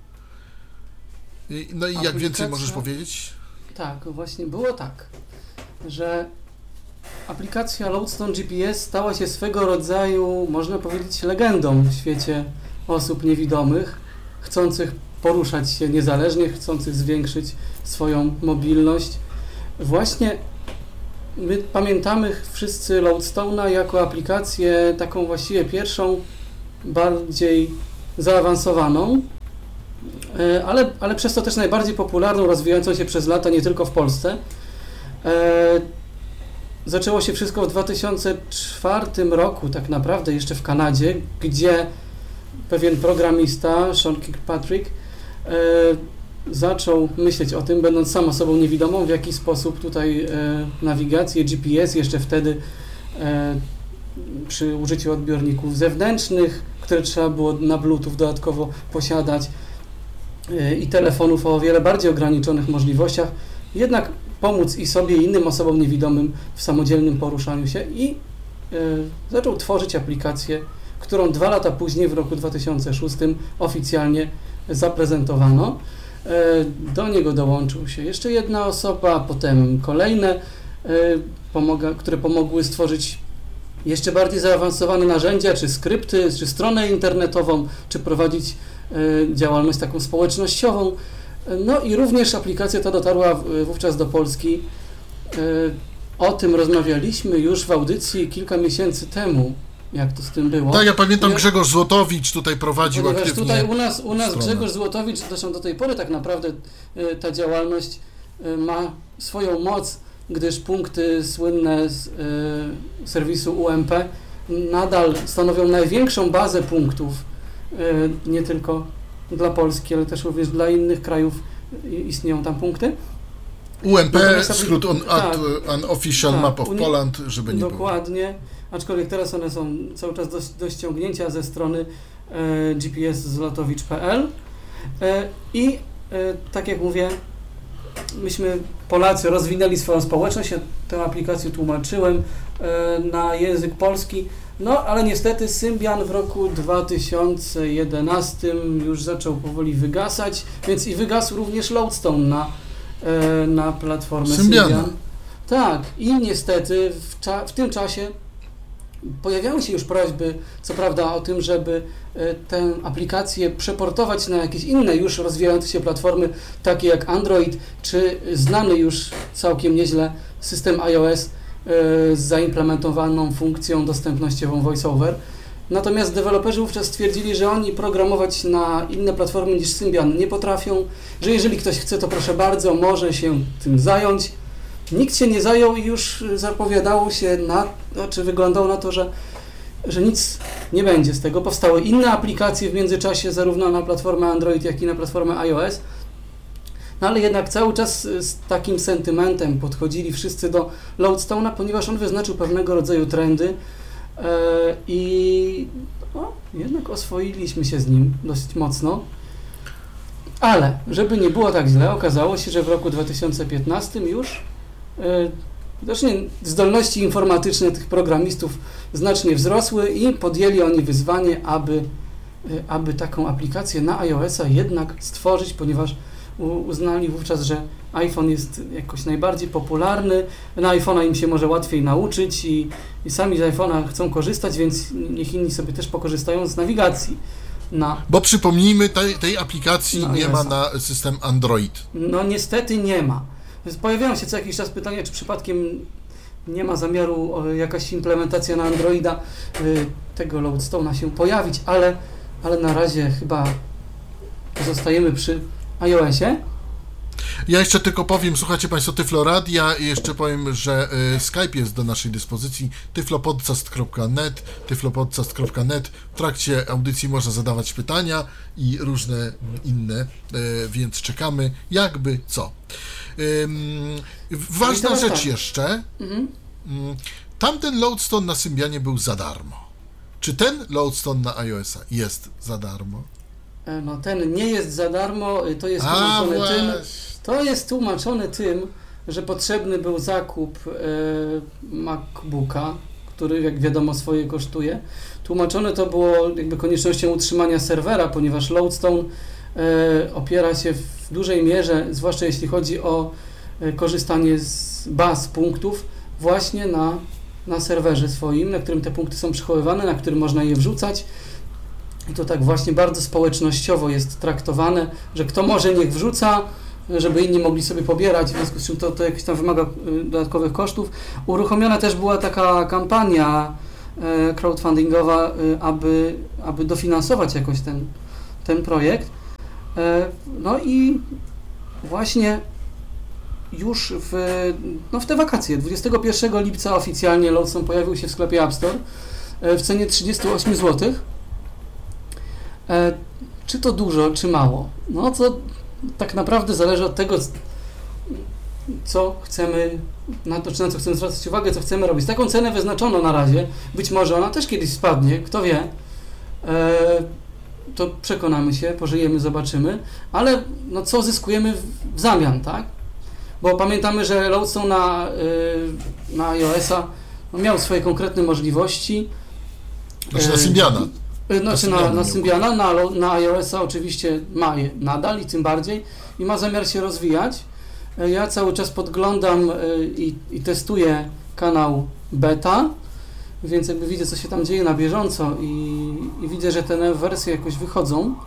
I, no i jak więcej możesz powiedzieć? Tak, właśnie było tak, że Aplikacja Loadstone G P S stała się swego rodzaju, można powiedzieć, legendą w świecie osób niewidomych, chcących poruszać się niezależnie, chcących zwiększyć swoją mobilność. Właśnie my pamiętamy wszyscy Loadstone'a jako aplikację taką właściwie pierwszą, bardziej zaawansowaną, ale, ale przez to też najbardziej popularną, rozwijającą się przez lata nie tylko w Polsce. Zaczęło się wszystko w dwa tysiące czwartym roku, tak naprawdę jeszcze w Kanadzie, gdzie pewien programista, Sean Kirkpatrick, e, zaczął myśleć o tym, będąc sam osobą niewidomą, w jaki sposób tutaj e, nawigację G P S, jeszcze wtedy e, przy użyciu odbiorników zewnętrznych, które trzeba było na Bluetooth dodatkowo posiadać e, i telefonów o wiele bardziej ograniczonych możliwościach, jednak pomóc i sobie, i innym osobom niewidomym w samodzielnym poruszaniu się i e, zaczął tworzyć aplikację, którą dwa lata później, w roku dwa tysiące szóstym, oficjalnie zaprezentowano. E, do niego dołączył się jeszcze jedna osoba, potem kolejne, e, pomaga, które pomogły stworzyć jeszcze bardziej zaawansowane narzędzia, czy skrypty, czy stronę internetową, czy prowadzić e, działalność taką społecznościową. No i również aplikacja ta dotarła wówczas do Polski. O tym rozmawialiśmy już w audycji kilka miesięcy temu, jak to z tym było. Tak, ja pamiętam, jak Grzegorz Złotowicz tutaj prowadził Ponieważ aktywnie tutaj u nas, u nas stronę. Grzegorz Złotowicz, zresztą do tej pory tak naprawdę ta działalność ma swoją moc, gdyż punkty słynne z serwisu U M P nadal stanowią największą bazę punktów, nie tylko dla Polski, ale też również dla innych krajów istnieją tam punkty. U M P, Natomiast, skrót on, tak, Unofficial tak, Map of uni- Poland, żeby nie było. Dokładnie, aczkolwiek teraz one są cały czas do, do ściągnięcia ze strony e, g p s zlotowicz kropka p l e, i e, tak jak mówię, myśmy Polacy rozwinęli swoją społeczność, ja tę aplikację tłumaczyłem e, na język polski. No, ale niestety Symbian w roku dwa tysiące jedenastym już zaczął powoli wygasać, więc i wygasł również Loadstone na, e, na platformę Symbiana. Symbian. Tak, i niestety w, cza- w tym czasie pojawiały się już prośby, co prawda, o tym, żeby e, tę aplikację przeportować na jakieś inne już rozwijające się platformy, takie jak Android, czy znany już całkiem nieźle system iOS, z zaimplementowaną funkcją dostępnościową VoiceOver. Natomiast deweloperzy wówczas stwierdzili, że oni programować na inne platformy niż Symbian nie potrafią, że jeżeli ktoś chce, to proszę bardzo, może się tym zająć. Nikt się nie zajął i już zapowiadało się, na, znaczy wyglądało na to, że, że nic nie będzie z tego. Powstały inne aplikacje w międzyczasie, zarówno na platformę Android, jak i na platformę iOS. No ale jednak cały czas z takim sentymentem podchodzili wszyscy do Loadstone'a, ponieważ on wyznaczył pewnego rodzaju trendy e, i no, jednak oswoiliśmy się z nim dość mocno. Ale żeby nie było tak źle, okazało się, że w roku dwa tysiące piętnastym już e, widocznie zdolności informatyczne tych programistów znacznie wzrosły i podjęli oni wyzwanie, aby, e, aby taką aplikację na iOS-a jednak stworzyć, ponieważ uznali wówczas, że iPhone jest jakoś najbardziej popularny, na iPhone'a im się może łatwiej nauczyć i, i sami z iPhone'a chcą korzystać, więc niech inni sobie też pokorzystają z nawigacji. Na, Bo przypomnijmy, tej, tej aplikacji No, nie jest. ma na system Android. no niestety nie ma. Więc pojawiają się co jakiś czas pytania, czy przypadkiem nie ma zamiaru o, jakaś implementacja na Androida y, tego Loadstone'a się pojawić, ale, ale na razie chyba pozostajemy przy iOSie. Ja jeszcze tylko powiem, słuchajcie Państwo Tyfloradia i jeszcze powiem, że y, Skype jest do naszej dyspozycji tyflopodcast kropka net, tyflopodcast kropka net. W trakcie audycji można zadawać pytania i różne inne, y, więc czekamy jakby co. Ym, ważna teraz rzecz tak. jeszcze, Mhm. ym, tamten Loadstone na Symbianie był za darmo. Czy ten Loadstone na iOS-a jest za darmo? No ten nie jest za darmo, to jest A, tłumaczone tym, właśnie. to jest tłumaczone tym, że potrzebny był zakup e, MacBooka, który jak wiadomo swoje kosztuje. Tłumaczone to było jakby koniecznością utrzymania serwera, ponieważ Loadstone e, opiera się w dużej mierze, zwłaszcza jeśli chodzi o e, korzystanie z baz punktów, właśnie na, na serwerze swoim, na którym te punkty są przechowywane, na którym można je wrzucać. I to tak właśnie bardzo społecznościowo jest traktowane, że kto może, niech wrzuca, żeby inni mogli sobie pobierać, w związku z czym to, to jakieś tam wymaga dodatkowych kosztów. Uruchomiona też była taka kampania crowdfundingowa, aby, aby dofinansować jakoś ten, ten projekt. No i właśnie już w, no w te wakacje, dwudziestego pierwszego lipca oficjalnie Lodestone pojawił się w sklepie App Store w cenie trzydzieści osiem złotych. Czy to dużo, czy mało? No to tak naprawdę zależy od tego, co chcemy, na to, czy na co chcemy zwracać uwagę, co chcemy robić. Taką cenę wyznaczono na razie, być może ona też kiedyś spadnie, kto wie. To przekonamy się, pożyjemy, zobaczymy, ale no co zyskujemy w zamian, tak? Bo pamiętamy, że Lodestone na, na iOS-a no miał swoje konkretne możliwości. Znaczy na Symbiana. Znaczy na, na Symbiana, na, na iOS-a oczywiście ma je nadal i tym bardziej i ma zamiar się rozwijać. Ja cały czas podglądam i, i testuję kanał beta, więc jakby widzę, co się tam dzieje na bieżąco i, i widzę, że te nowe wersje jakoś wychodzą.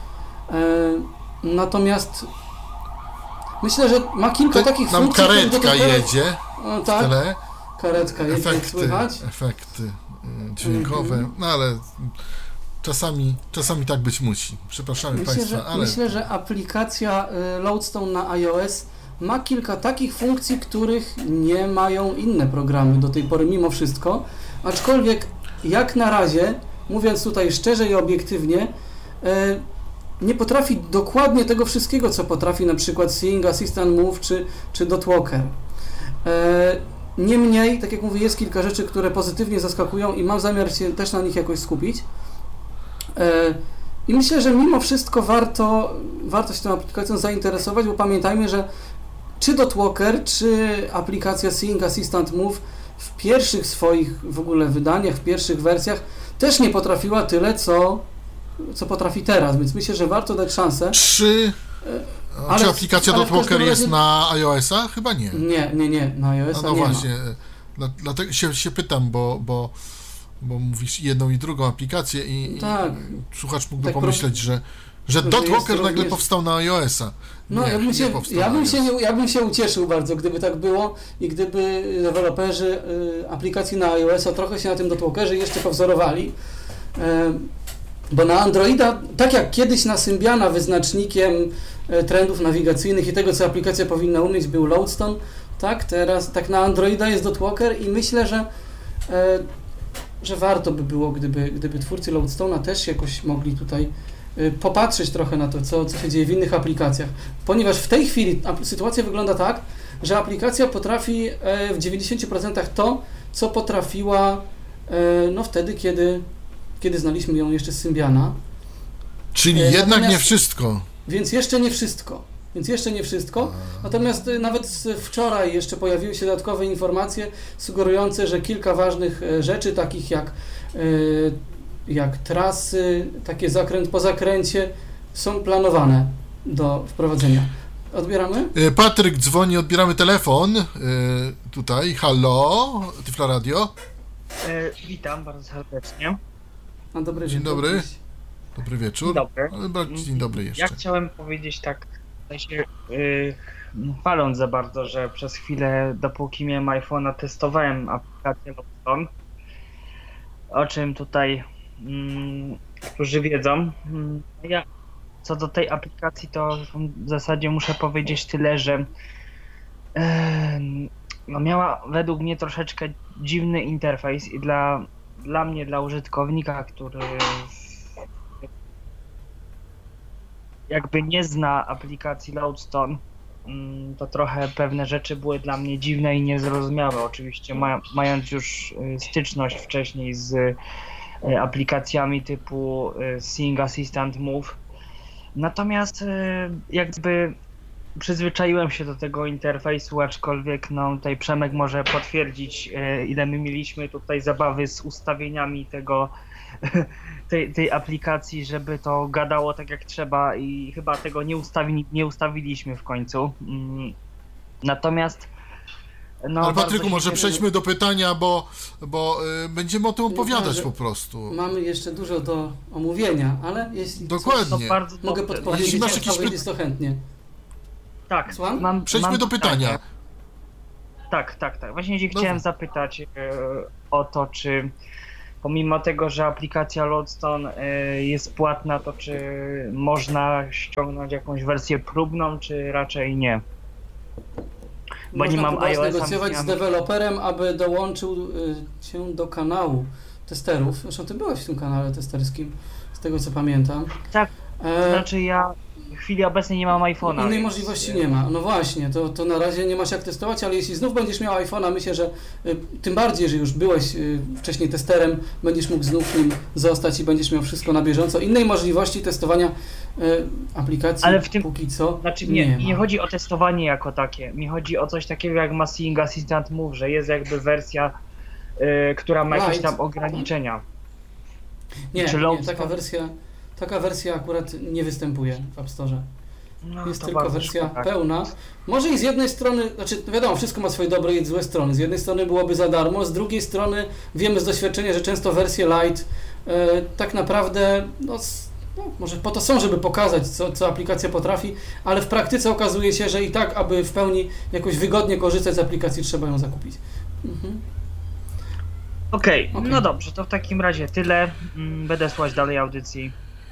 Natomiast myślę, że ma kilka to takich nam funkcji, karetka które jedzie. No, tak, tyle. Karetka jedzie, efekty, słychać. efekty dźwiękowe, mm-hmm. no ale czasami, czasami tak być musi. Przepraszamy myślę, Państwa, że, ale... Myślę, że aplikacja Lodestone na iOS ma kilka takich funkcji, których nie mają inne programy do tej pory mimo wszystko, aczkolwiek jak na razie, mówiąc tutaj szczerze i obiektywnie, nie potrafi dokładnie tego wszystkiego, co potrafi na przykład Seeing Assistant Move czy, czy Dotwalker. Niemniej, tak jak mówię, jest kilka rzeczy, które pozytywnie zaskakują i mam zamiar się też na nich jakoś skupić. I myślę, że mimo wszystko warto, warto się tą aplikacją zainteresować, bo pamiętajmy, że czy Dotwalker, czy aplikacja Seeing Assistant Move w pierwszych swoich w ogóle wydaniach, w pierwszych wersjach też nie potrafiła tyle, co, co potrafi teraz, więc myślę, że warto dać szansę. Czy, ale, czy aplikacja Dotwalker jest razie... na iOS-a? Chyba nie. Nie, nie, nie, na iOS-a no, no nie właśnie, ma. Dlatego się, się pytam, bo, bo, bo mówisz jedną i drugą aplikację i, tak. i słuchacz mógłby tak pomyśleć, że, że Dotwalker nagle również... powstał na iOS-a. No, nie, ja, bym się, ja, bym się, ja bym się ucieszył bardzo, gdyby tak było i gdyby deweloperzy y, aplikacji na iOS-a trochę się na tym Dotwalkerze jeszcze powzorowali, y, bo na Androida, tak jak kiedyś na Symbiana wyznacznikiem y, trendów nawigacyjnych i tego, co aplikacja powinna umieć, był Lodestone, tak teraz tak na Androida jest Dotwalker i myślę, że, y, że warto by było, gdyby, gdyby twórcy Lodestone'a też jakoś mogli tutaj popatrzeć trochę na to, co, co się dzieje w innych aplikacjach, ponieważ w tej chwili sytuacja wygląda tak, że aplikacja potrafi w dziewięćdziesięciu procentach to, co potrafiła no wtedy, kiedy, kiedy znaliśmy ją jeszcze z Symbiana. Czyli Natomiast, jednak nie wszystko. Więc jeszcze nie wszystko. Więc jeszcze nie wszystko. Natomiast nawet wczoraj jeszcze pojawiły się dodatkowe informacje sugerujące, że kilka ważnych rzeczy, takich jak jak trasy, takie zakręt po zakręcie są planowane do wprowadzenia. Odbieramy? Patryk dzwoni, odbieramy telefon. Tutaj, halo, Tyflo Radio. E, witam bardzo serdecznie. A dobry dzień wieczór. dobry. Dobry wieczór. Dzień dobry. Ale dzień dobry jeszcze. Ja chciałem powiedzieć tak, w sensie, yy, chwaląc za bardzo, że przez chwilę, dopóki miałem iPhone'a, testowałem aplikację Lodestone, o czym tutaj Mm, którzy wiedzą. Ja co do tej aplikacji, to w zasadzie muszę powiedzieć tyle, że e, no miała według mnie troszeczkę dziwny interfejs i dla, dla mnie, dla użytkownika, który jakby nie zna aplikacji Lodestone, to trochę pewne rzeczy były dla mnie dziwne i niezrozumiałe. Oczywiście ma, mając już styczność wcześniej z aplikacjami typu Seeing Assistant Move. Natomiast jakby przyzwyczaiłem się do tego interfejsu, aczkolwiek no tutaj Przemek może potwierdzić, ile my mieliśmy tutaj zabawy z ustawieniami tego, tej, tej aplikacji, żeby to gadało tak jak trzeba i chyba tego nie, ustawi, nie ustawiliśmy w końcu. Natomiast No, Ale bardzo Patryku, się może cieszę. przejdźmy do pytania, bo, bo y, będziemy o tym opowiadać że po prostu. Mamy jeszcze dużo do omówienia, ale jeśli To Dokładnie. bardzo mogę dobrze. podpowiedzieć, Jeśli masz co jakieś powiedzieć, to chętnie. Tak, Słucham? mam, Przejdźmy mam do pytania. Tak, tak, tak. Właśnie się Dobra. chciałem zapytać e, o to, czy pomimo tego, że aplikacja Lodestone e, jest płatna, to czy można ściągnąć jakąś wersję próbną, czy raczej nie? Bo Można nie mam próbować iOS-a, negocjować nie z mam- deweloperem, aby dołączył y, się do kanału testerów. Zresztą ty byłeś w tym kanale testerskim, z tego co pamiętam. Tak, to E, znaczy ja w chwili obecnej nie mam iPhone'a. Innej więc- możliwości nie ma. No właśnie, to, to na razie nie masz jak testować, ale jeśli znów będziesz miał iPhone'a, myślę, że y, tym bardziej, że już byłeś y, wcześniej testerem, będziesz mógł znów nim zostać i będziesz miał wszystko na bieżąco. Innej możliwości testowania y, aplikacji Ale w tym- póki co Znaczy nie, nie nie ma. chodzi o testowanie jako takie. Mi chodzi o coś takiego jak Massing Assistant Move, że jest jakby wersja, y, która ma jakieś Light. tam ograniczenia. Nie, czy nie Lodestone- taka wersja, taka wersja akurat nie występuje w App Store. No, Jest to tylko bardzo wersja szkoda. pełna. Może i z jednej strony, znaczy no wiadomo, wszystko ma swoje dobre i złe strony. Z jednej strony byłoby za darmo, z drugiej strony wiemy z doświadczenia, że często wersje light e, tak naprawdę, no, s- no może po to są, żeby pokazać, co, co aplikacja potrafi, ale w praktyce okazuje się, że i tak, aby w pełni jakoś wygodnie korzystać z aplikacji, trzeba ją zakupić. Mhm. Okej, Okej. no dobrze, to w takim razie tyle. Mm, Będę słuchać dalej audycji.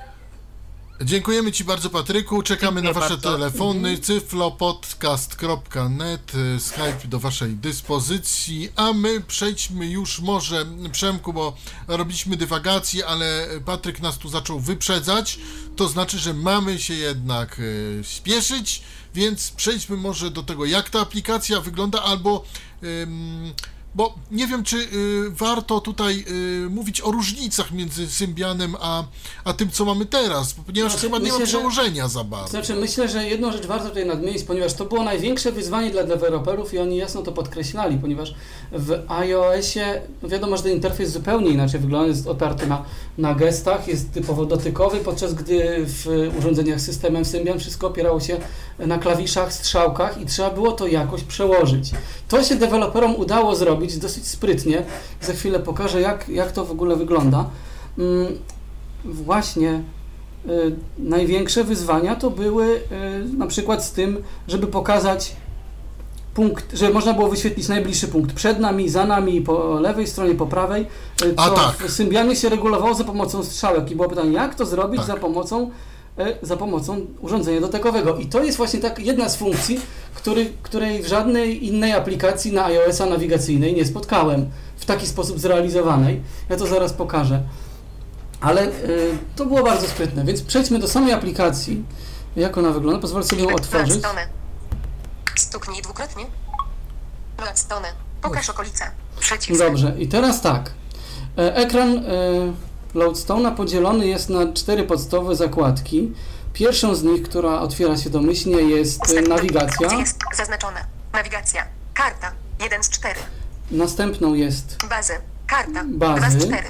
Dziękujemy Ci bardzo, Patryku. Czekamy Dziękuję na Wasze bardzo. telefony. cyflopodcast kropka net, y, Skype do Waszej dyspozycji. A my przejdźmy już może, Przemku, bo robiliśmy dywagację, ale Patryk nas tu zaczął wyprzedzać. To znaczy, że mamy się jednak y, spieszyć, więc przejdźmy może do tego, jak ta aplikacja wygląda, albo... ym, Bo nie wiem, czy y, warto tutaj y, mówić o różnicach między Symbianem a, a tym, co mamy teraz, ponieważ Znaczy, chyba nie myślę, ma że- przełożenia za bardzo. Znaczy, myślę, że jedną rzecz warto tutaj nadmienić, ponieważ to było największe wyzwanie dla deweloperów i oni jasno to podkreślali, ponieważ w iOSie, no wiadomo, że ten interfejs zupełnie inaczej wygląda, jest oparty na, na gestach, jest typowo dotykowy, podczas gdy w urządzeniach z systemem Symbian wszystko opierało się na klawiszach, strzałkach i trzeba było to jakoś przełożyć. To się deweloperom udało zrobić dosyć sprytnie. Za chwilę pokażę, jak, jak to w ogóle wygląda. Mm, właśnie y, największe wyzwania to były y, na przykład z tym, żeby pokazać punkt, że można było wyświetlić najbliższy punkt przed nami, za nami, po lewej stronie, po prawej. Y, A co tak. w Symbianie się regulowało za pomocą strzałek i było pytanie, jak to zrobić Tak. za pomocą y, za pomocą urządzenia dotykowego. I to jest właśnie tak jedna z funkcji, który, której w żadnej innej aplikacji na iOS-a nawigacyjnej nie spotkałem w taki sposób zrealizowanej. Ja to zaraz pokażę. Ale y, to było bardzo sprytne, więc przejdźmy do samej aplikacji. Jak ona wygląda? Pozwolę sobie ją otworzyć. Lodestone. Stuknij dwukrotnie. Lodestone. Pokaż okolice. Przycisk. Dobrze, i teraz tak. E, Ekran e, Lodestone'a podzielony jest na cztery podstawowe zakładki. Pierwszą z nich, która otwiera się domyślnie, jest e, Ustęp- nawigacja. Gdzie jest zaznaczone? Nawigacja. Karta. jeden z czterech. Następną jest, Bazy. Karta. Bazy. dwa z czterech.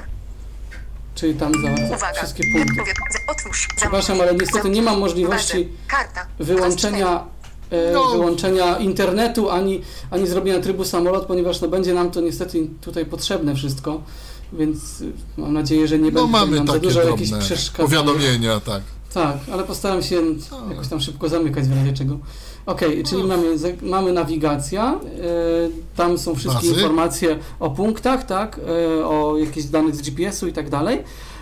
czyli tam za Uwaga. wszystkie punkty. Mówię, z- Otwórz. Przepraszam, ale niestety nie mam możliwości Bazy. Karta. wyłączenia, e, No. wyłączenia internetu, ani, ani zrobienia trybu samolot, ponieważ no, będzie nam to niestety tutaj potrzebne wszystko, więc y, mam nadzieję, że nie No będzie mamy nam za takie dużo jakichś drobne przeszkadzeń. powiadomienia, tak. Tak, ale postaram się jakoś tam szybko zamykać w razie czego. Okej, czyli mamy, za- mamy nawigacja, y, tam są wszystkie Bazy. informacje o punktach, tak, y, o jakichś danych z G P S-u i tak dalej.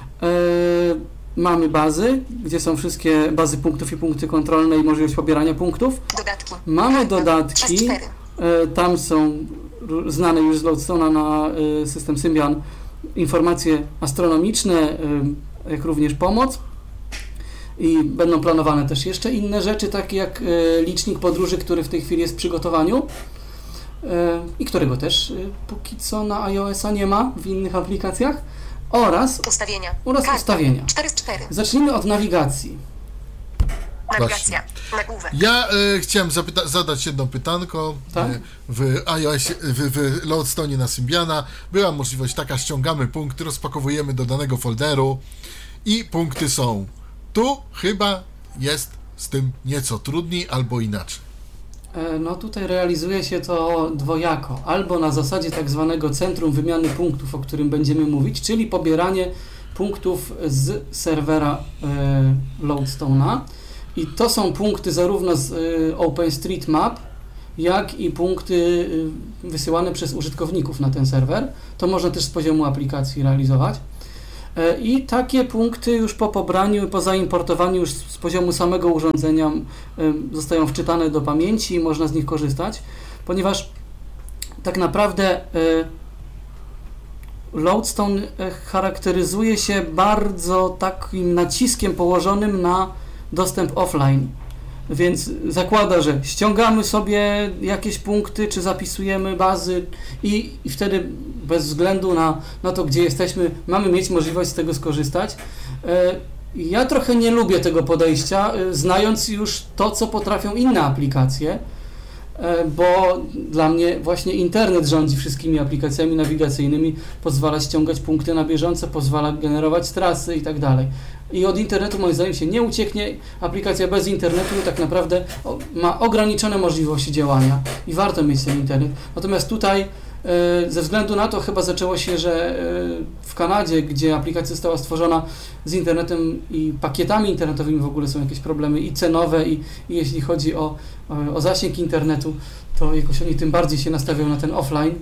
Y, Mamy bazy, gdzie są wszystkie bazy punktów i punkty kontrolne i możliwość pobierania punktów. Dodatki. Mamy Karta. dodatki, trzy z czterech. e, tam są r- znane już z Lodestone'a na e, system Symbian informacje astronomiczne, e, jak również pomoc. I będą planowane też jeszcze inne rzeczy, takie jak e, licznik podróży, który w tej chwili jest w przygotowaniu e, i którego też e, póki co na iOS-a nie ma w innych aplikacjach. Oraz, Ustawienia. oraz Karta. ustawienia. cztery z czterech. Zacznijmy od nawigacji. Nawigacja. Nagłówek. Ja e, chciałem zapyta- zadać jedno pytanko. Tak? E, w iOS, w, w Lodestone'ie na Symbiana była możliwość taka, ściągamy punkty, rozpakowujemy do danego folderu i punkty są. Tu chyba jest z tym nieco trudniej albo inaczej. No tutaj realizuje się to dwojako. Albo na zasadzie tak zwanego centrum wymiany punktów, o którym będziemy mówić, czyli pobieranie punktów z serwera y, Loadstone'a. I to są punkty zarówno z y, OpenStreetMap, jak i punkty y, wysyłane przez użytkowników na ten serwer. To można też z poziomu aplikacji realizować. Y, I takie punkty już po pobraniu, po zaimportowaniu już z poziomu samego urządzenia y, zostają wczytane do pamięci i można z nich korzystać, ponieważ tak naprawdę y, Loadstone charakteryzuje się bardzo takim naciskiem położonym na dostęp offline, więc zakłada, że ściągamy sobie jakieś punkty, czy zapisujemy bazy i, i wtedy bez względu na, na to, gdzie jesteśmy, mamy mieć możliwość z tego skorzystać. Ja trochę nie lubię tego podejścia, znając już to, co potrafią inne aplikacje, bo dla mnie właśnie internet rządzi wszystkimi aplikacjami nawigacyjnymi, pozwala ściągać punkty na bieżąco, pozwala generować trasy i tak dalej. I od internetu moim zdaniem się nie ucieknie. Aplikacja bez internetu tak naprawdę ma ograniczone możliwości działania i warto mieć ten internet. Natomiast tutaj ze względu na to chyba zaczęło się, że w Kanadzie, gdzie aplikacja została stworzona z internetem i pakietami internetowymi w ogóle są jakieś problemy i cenowe i, i jeśli chodzi o, o zasięg internetu, to jakoś oni tym bardziej się nastawiają na ten offline.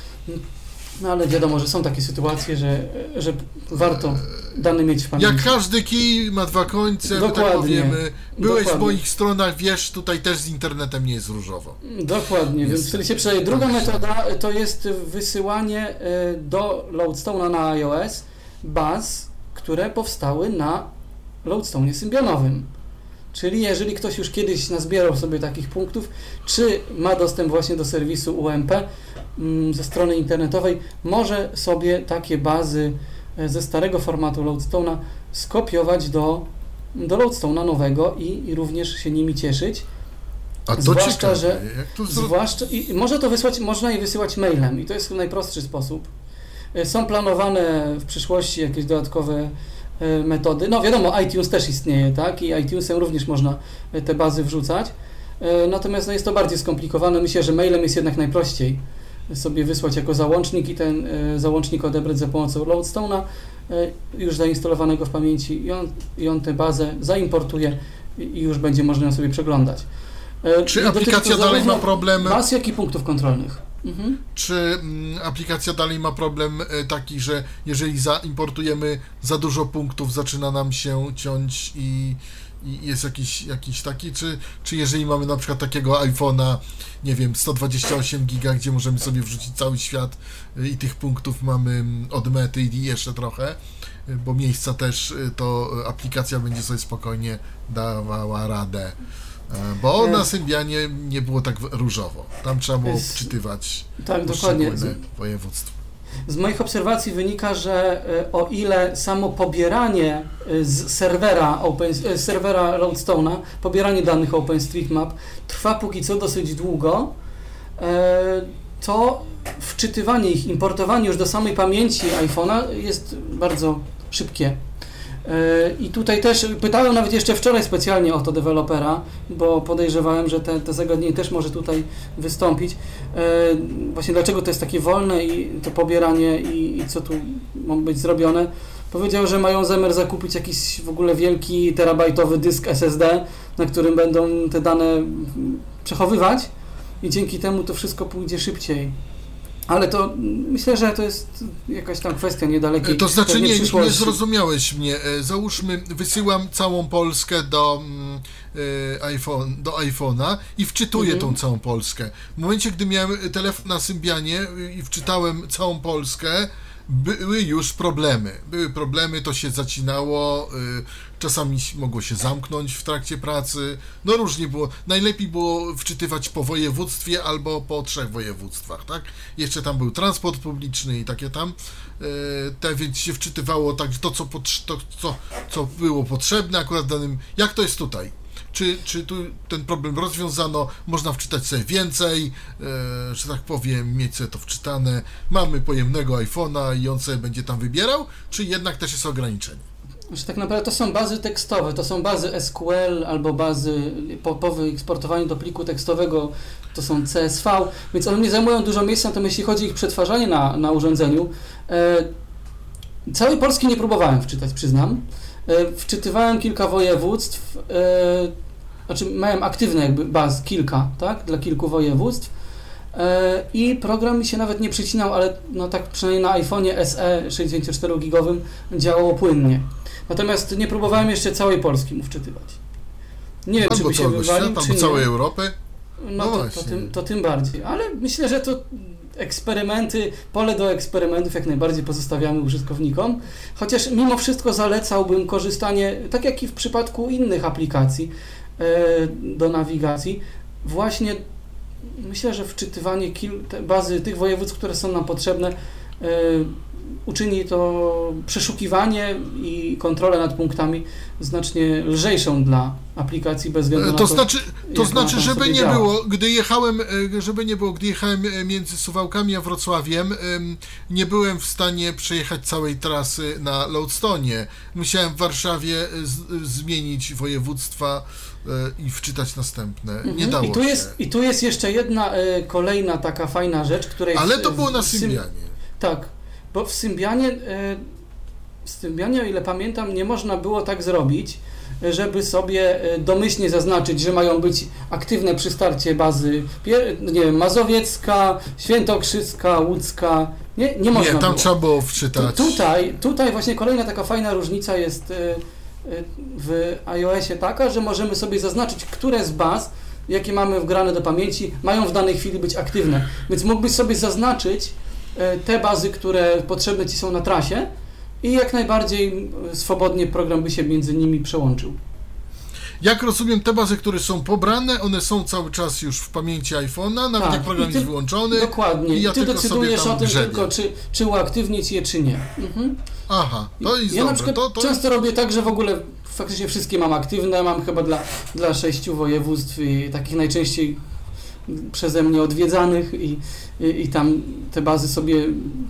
No ale wiadomo, że są takie sytuacje, że, że warto dane mieć w pamięci. Jak każdy kij ma dwa końce, my tak powiemy. Byłeś Dokładnie. w moich stronach, wiesz, tutaj też z internetem nie jest różowo. Dokładnie, jest. Więc wtedy się przejdzie. Druga metoda to jest wysyłanie do Loadstone'a na iOS baz, które powstały na Loadstone'ie symbionowym. Czyli jeżeli ktoś już kiedyś nazbierał sobie takich punktów, czy ma dostęp właśnie do serwisu U M P mm, ze strony internetowej, może sobie takie bazy ze starego formatu Loadstone'a skopiować do, do Loadstone'a nowego i, i również się nimi cieszyć. A to zwłaszcza, ciekawe. że Jak to zwłaszcza i może to wysłać, można je wysyłać mailem i to jest najprostszy sposób. Są planowane w przyszłości jakieś dodatkowe metody. No wiadomo, iTunes też istnieje, tak? I iTunesem również można te bazy wrzucać. Natomiast no, jest to bardziej skomplikowane. Myślę, że mailem jest jednak najprościej sobie wysłać jako załącznik i ten załącznik odebrać za pomocą Loadstone'a już zainstalowanego w pamięci i on, i on tę bazę zaimportuje i już będzie można ją sobie przeglądać. Czy aplikacja dalej ma problem? Baz, jak i punktów kontrolnych. Mhm. Czy mm, aplikacja dalej ma problem e, taki, że jeżeli zaimportujemy za dużo punktów, zaczyna nam się ciąć i, i jest jakiś, jakiś taki, czy, czy jeżeli mamy na przykład takiego iPhone'a, nie wiem, sto dwadzieścia osiem giga, gdzie możemy sobie wrzucić cały świat e, i tych punktów mamy od mety i jeszcze trochę, e, bo miejsca też, e, to aplikacja będzie sobie spokojnie dawała radę. Bo na Symbianie nie było tak różowo. Tam trzeba było wczytywać tak, dokładnie. województwo. Z moich obserwacji wynika, że o ile samo pobieranie z serwera, open, z serwera Loadstone'a, pobieranie danych OpenStreetMap trwa póki co dosyć długo, to wczytywanie ich, importowanie już do samej pamięci iPhone'a jest bardzo szybkie. I tutaj też pytałem nawet jeszcze wczoraj specjalnie o to dewelopera, bo podejrzewałem, że te, te zagadnienie też może tutaj wystąpić. Właśnie dlaczego to jest takie wolne i to pobieranie i, i co tu ma być zrobione. Powiedział, że mają zamiar zakupić jakiś w ogóle wielki terabajtowy dysk S S D, na którym będą te dane przechowywać i dzięki temu to wszystko pójdzie szybciej. Ale to myślę, że to jest jakaś tam kwestia niedalekiej To znaczy nie, przyszłości. nie zrozumiałeś mnie. Załóżmy, wysyłam całą Polskę do y, iPhone, do iPhone'a i wczytuję mhm. tą całą Polskę. W momencie, gdy miałem telefon na Symbianie i wczytałem całą Polskę, były już problemy. Były problemy, to się zacinało, y, czasami mogło się zamknąć w trakcie pracy. No różnie było. Najlepiej było wczytywać po województwie albo po trzech województwach, tak? Jeszcze tam był transport publiczny i takie tam. Y, te, więc się wczytywało tak, to co, to, co, co było potrzebne akurat danym. Jak to jest tutaj? Czy, czy tu ten problem rozwiązano, można wczytać sobie więcej, e, że tak powiem, mieć sobie to wczytane, mamy pojemnego iPhone'a i on sobie będzie tam wybierał, czy jednak też jest ograniczenie? Znaczy, tak naprawdę to są bazy tekstowe, to są bazy S Q L albo bazy po, po wyeksportowaniu do pliku tekstowego, to są C S V, więc one nie zajmują dużo miejsca, natomiast jeśli chodzi o ich przetwarzanie na, na urządzeniu, e, całej Polski nie próbowałem wczytać, przyznam. E, wczytywałem kilka województw, e, znaczy miałem aktywne jakby baz, kilka, tak, dla kilku województw e, i program mi się nawet nie przycinał, ale no tak przynajmniej na iPhone'ie S E sześćdziesięcioczterogigowym działało płynnie. Natomiast nie próbowałem jeszcze całej Polski mu wczytywać. Nie wiem, albo czy by się wywalił, świata, czy albo nie. całej Europy. No, No to, właśnie. to, tym, to tym bardziej, ale myślę, że to eksperymenty, pole do eksperymentów jak najbardziej pozostawiamy użytkownikom, chociaż mimo wszystko zalecałbym korzystanie, tak jak i w przypadku innych aplikacji e, do nawigacji, właśnie myślę, że wczytywanie kil, te bazy tych województw, które są nam potrzebne, e, uczyni to przeszukiwanie i kontrolę nad punktami znacznie lżejszą dla aplikacji bez względu na to, To znaczy, to jak znaczy ona tam żeby sobie nie działa. było, gdy jechałem, e, żeby nie było, gdy jechałem e, między Suwałkami a Wrocławiem, em, nie byłem w stanie przejechać całej trasy na Loadstone'ie. Musiałem w Warszawie z, zmienić województwa e, i wczytać następne. Nie dało I tu się. jest, I tu jest jeszcze jedna e, kolejna taka fajna rzecz, której... Ale w- to było na w Sym- Symbianie. Tak, bo w Symbianie, e, w Symbianie, o ile pamiętam, nie można było tak zrobić, żeby sobie e, domyślnie zaznaczyć, że mają być aktywne przy starcie bazy, pier- nie wiem, mazowiecka, świętokrzyska, łódzka, nie, nie można Nie, tam było. trzeba było wczytać. Tu, tutaj, tutaj właśnie kolejna taka fajna różnica jest e, e, w iOSie taka, że możemy sobie zaznaczyć, które z baz, jakie mamy wgrane do pamięci, mają w danej chwili być aktywne. Więc mógłbyś sobie zaznaczyć e, te bazy, które potrzebne Ci są na trasie i jak najbardziej e, swobodnie program by się między nimi przełączył. Jak rozumiem, te bazy, które są pobrane, one są cały czas już w pamięci iPhone'a, nawet Tak, jak program i ty- jest wyłączony. Dokładnie. I ja Ty tylko decydujesz sobie tam o tym grzebię. tylko, czy, czy uaktywnić je, czy nie. Mhm. Aha, to jest Ja na dobre. przykład To, to często robię tak, że w ogóle faktycznie wszystkie mam aktywne, mam chyba dla, dla sześciu województw i takich najczęściej przeze mnie odwiedzanych i, i, i tam te bazy sobie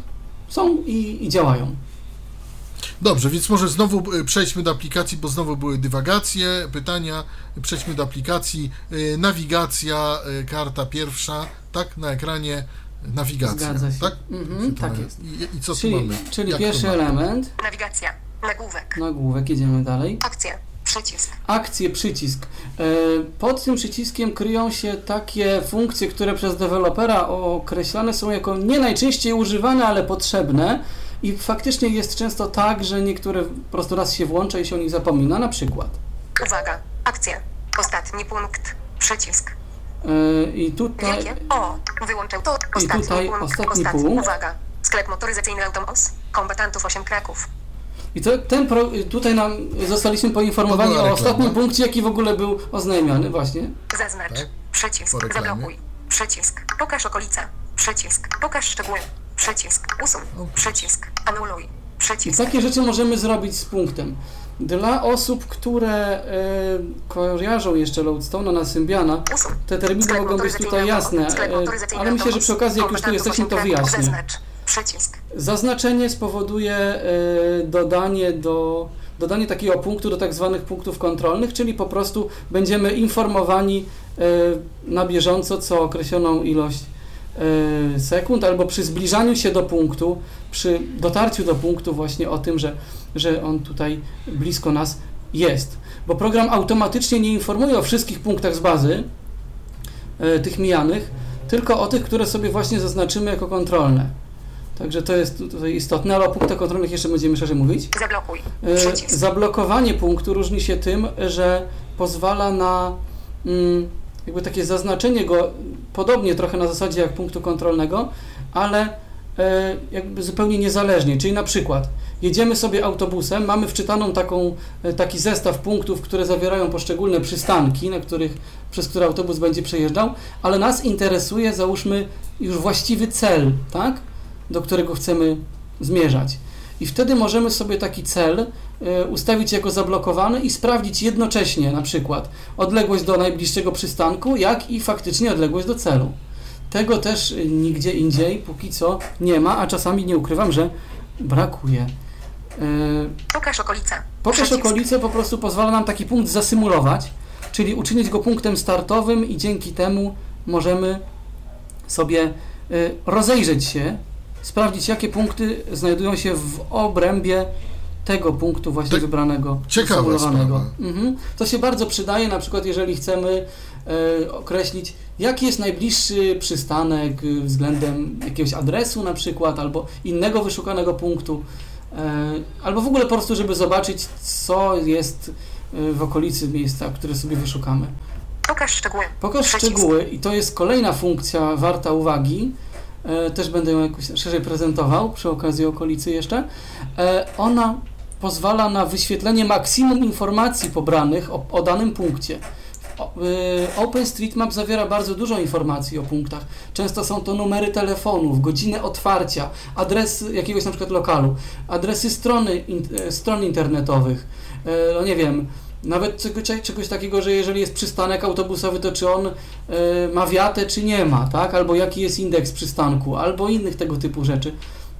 są i, i działają. Dobrze, więc może znowu y, przejdźmy do aplikacji, bo znowu były dywagacje, pytania. Przejdźmy do aplikacji. Y, Nawigacja, y, karta pierwsza, tak, na ekranie nawigacja. Zgadza się. Tak, Mhm, To tak na- jest. I, i co Czyli, tu mamy? czyli Jak to pierwszy mamy? element, Nawigacja. Nagłówek. nagłówek, jedziemy dalej. Akcja. Przycisk. Akcje, przycisk. E, Pod tym przyciskiem kryją się takie funkcje, które przez dewelopera określane są jako nie najczęściej używane, ale potrzebne i faktycznie jest często tak, że niektóre po prostu raz się włącza i się o nich zapomina. Na przykład Uwaga. Akcja. Ostatni punkt. Przycisk. e, i tutaj Wielkie O. Wyłączał to. Ostatni tutaj punkt. ostatni punkt. Uwaga. Sklep motoryzacyjny Automos. Kombatantów osiem Kraków. i to, ten pro, tutaj nam zostaliśmy poinformowani To była o reklama. ostatnim punkcie, jaki w ogóle był oznajmiany właśnie. Zaznacz. Tak. Przycisk. Po reklamie. Zablokuj. Przycisk. Pokaż okolice. Przycisk. Pokaż szczegóły. Przycisk. Usuń. Przycisk. Anuluj. I Przycisk. takie rzeczy możemy zrobić z punktem. Dla osób, które e, kojarzą jeszcze Loadstone'a na Symbiana, Usuń. te terminy Sklep mogą być motoryzacyjny tutaj jasne, Automos. Sklep e, motoryzacyjny ale myślę, że Automos. przy okazji, jak już tu Kombatantów jesteśmy, to osiem Kraków. wyjaśnię. Zaznacz. Przycisk. Zaznaczenie spowoduje e, dodanie, do, dodanie takiego punktu do tak zwanych punktów kontrolnych, czyli po prostu będziemy informowani e, na bieżąco co określoną ilość e, sekund, albo przy zbliżaniu się do punktu, przy dotarciu do punktu właśnie o tym, że, że on tutaj blisko nas jest. Bo program automatycznie nie informuje o wszystkich punktach z bazy, e, tych mijanych, tylko o tych, które sobie właśnie zaznaczymy jako kontrolne. Także to jest tutaj istotne, ale o punktach kontrolnych jeszcze będziemy szerzej mówić. Zablokuj. E, Przycisk. Zablokowanie punktu różni się tym, że pozwala na mm, jakby takie zaznaczenie go podobnie trochę na zasadzie jak punktu kontrolnego, ale e, jakby zupełnie niezależnie. Czyli na przykład jedziemy sobie autobusem, mamy wczytaną taką, e, taki zestaw punktów, które zawierają poszczególne przystanki, na których, przez które autobus będzie przejeżdżał, ale nas interesuje, załóżmy, już właściwy cel, tak? Do którego chcemy zmierzać. I wtedy możemy sobie taki cel y, ustawić jako zablokowany i sprawdzić jednocześnie na przykład odległość do najbliższego przystanku, jak i faktycznie odległość do celu. Tego też y, nigdzie indziej póki co nie ma, a czasami nie ukrywam, że brakuje. Pokaż okolice. Pokaż Przycisk. okolice po prostu pozwala nam taki punkt zasymulować, czyli uczynić go punktem startowym i dzięki temu możemy sobie rozejrzeć się, sprawdzić, jakie punkty znajdują się w obrębie tego punktu właśnie tak, wybranego, symulowanego. Mhm. To się bardzo przydaje, na przykład jeżeli chcemy e, określić, jaki jest najbliższy przystanek względem jakiegoś adresu na przykład, albo innego wyszukanego punktu, e, albo w ogóle po prostu, żeby zobaczyć, co jest w okolicy miejsca, które sobie wyszukamy. Pokaż szczegóły. Pokaż Przycisk. szczegóły i to jest kolejna funkcja warta uwagi. E, też będę ją jakoś szerzej prezentował przy okazji okolicy jeszcze. E, ona pozwala na wyświetlenie maksimum informacji pobranych o, o danym punkcie. O, e, OpenStreetMap zawiera bardzo dużo informacji o punktach. Często są to numery telefonów, godziny otwarcia, adres jakiegoś na przykład lokalu, adresy strony, in, e, stron internetowych, e, no nie wiem, nawet czegoś, czegoś takiego, że jeżeli jest przystanek autobusowy, to czy on y, ma wiatę, czy nie ma, tak? Albo jaki jest indeks przystanku, albo innych tego typu rzeczy.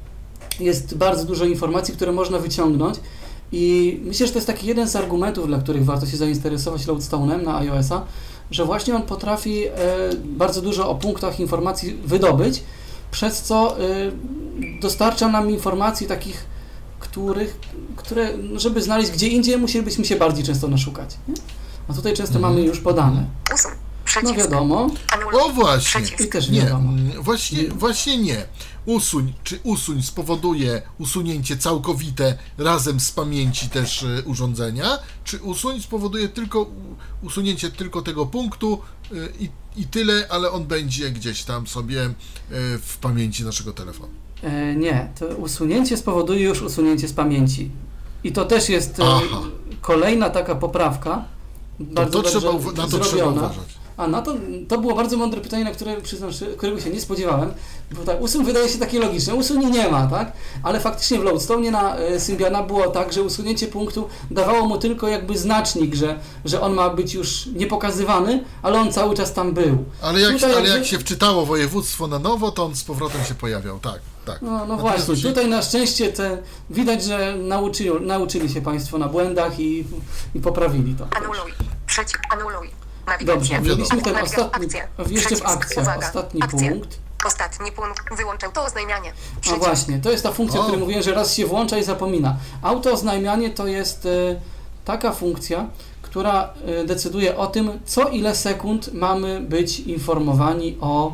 Jest bardzo dużo informacji, które można wyciągnąć i myślę, że to jest taki jeden z argumentów, dla których warto się zainteresować Loadstone'em na iOS-a, że właśnie on potrafi y, bardzo dużo o punktach informacji wydobyć, przez co y, dostarcza nam informacji takich, których, które, żeby znaleźć gdzie indziej, musielibyśmy się bardziej często naszukać. Nie? A tutaj często Mhm. mamy już podane. Usuń. No Przycisk. wiadomo. Anuluj. O właśnie, Przycisk. I też nie, wiadomo. mm, właśnie, właśnie nie. Usuń, czy usuń spowoduje usunięcie całkowite razem z pamięci też y, urządzenia, czy usuń spowoduje tylko u- usunięcie tylko tego punktu y, i, i tyle, ale on będzie gdzieś tam sobie y, w pamięci naszego telefonu. E, nie, to usunięcie spowoduje już usunięcie z pamięci. I to też jest e, Aha. kolejna taka poprawka. To, Bardzo to trzeba, dobrze uwa- na to trzeba zrobiona. uważać. A na to, to było bardzo mądre pytanie, na które przyznam, że- którego się nie spodziewałem, bo tak, usuń wydaje się takie logiczne, usuń nie ma, tak? Ale faktycznie w Loadstone na e, Symbiana było tak, że usunięcie punktu dawało mu tylko jakby znacznik, że, że on ma być już niepokazywany, ale on cały czas tam był. Ale jak, Tutaj ale jakby- jak się wczytało województwo na nowo, to on z powrotem się pojawiał, tak, tak. No, no Natomiast właśnie, się- tutaj na szczęście te, widać, że nauczyli, nauczyli się Państwo na błędach i, i poprawili to. Anuluj. Przycisk. Anuluj. Dobrze, Nawigacja. mieliśmy ten Nawiga- ostatni, akcje. jeszcze w Przycisk. akcjach, Uwaga. ostatni Akcje. punkt. Ostatni punkt. Wyłączał to oznajmianie. No Przycisk. właśnie, to jest ta funkcja, o O. której mówiłem, że raz się włącza i zapomina. Autooznajmianie to jest e, taka funkcja, która e, decyduje o tym, co ile sekund mamy być informowani o,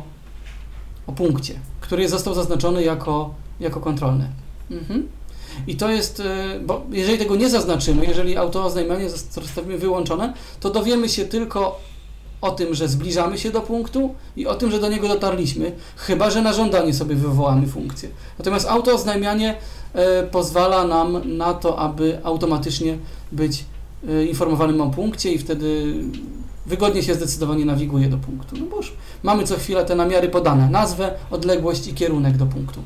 o punkcie, który został zaznaczony jako, jako kontrolny. Mhm. I to jest, e, bo jeżeli tego nie zaznaczymy, jeżeli autooznajmianie zostawimy wyłączone, to dowiemy się tylko o tym, że zbliżamy się do punktu i o tym, że do niego dotarliśmy, chyba że na żądanie sobie wywołamy funkcję. Natomiast autooznajmianie e, pozwala nam na to, aby automatycznie być e, informowanym o punkcie i wtedy wygodnie się zdecydowanie nawiguje do punktu. No bo już mamy co chwilę te namiary podane, nazwę, odległość i kierunek do punktu.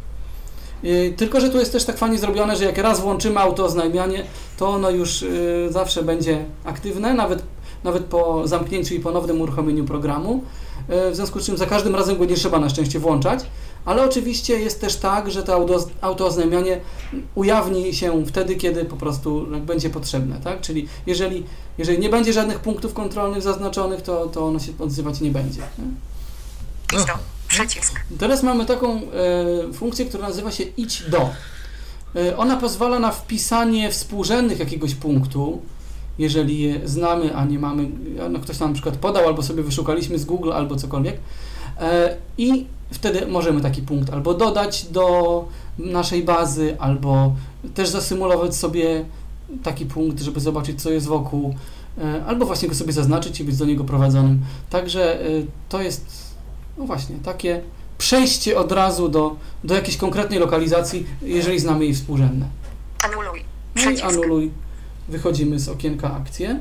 E, tylko, że tu jest też tak fajnie zrobione, że jak raz włączymy autooznajmianie, to ono już e, zawsze będzie aktywne, nawet nawet po zamknięciu i ponownym uruchomieniu programu, w związku z czym za każdym razem go nie trzeba na szczęście włączać, ale oczywiście jest też tak, że to auto, autooznajmianie ujawni się wtedy, kiedy po prostu będzie potrzebne, tak? Czyli jeżeli, jeżeli nie będzie żadnych punktów kontrolnych zaznaczonych, to, to ono się odzywać nie będzie. Nie? Idź do. Przycisk. Teraz mamy taką e, funkcję, która nazywa się idź do. E, ona pozwala na wpisanie współrzędnych jakiegoś punktu, jeżeli je znamy, a nie mamy, no ktoś nam na przykład podał, albo sobie wyszukaliśmy z Google, albo cokolwiek. E, I wtedy możemy taki punkt albo dodać do naszej bazy, albo też zasymulować sobie taki punkt, żeby zobaczyć, co jest wokół, e, albo właśnie go sobie zaznaczyć i być do niego prowadzonym. Także e, to jest, no właśnie, takie przejście od razu do, do jakiejś konkretnej lokalizacji, jeżeli znamy jej współrzędne. Anuluj. No i Przycisk. anuluj. Wychodzimy z okienka akcje.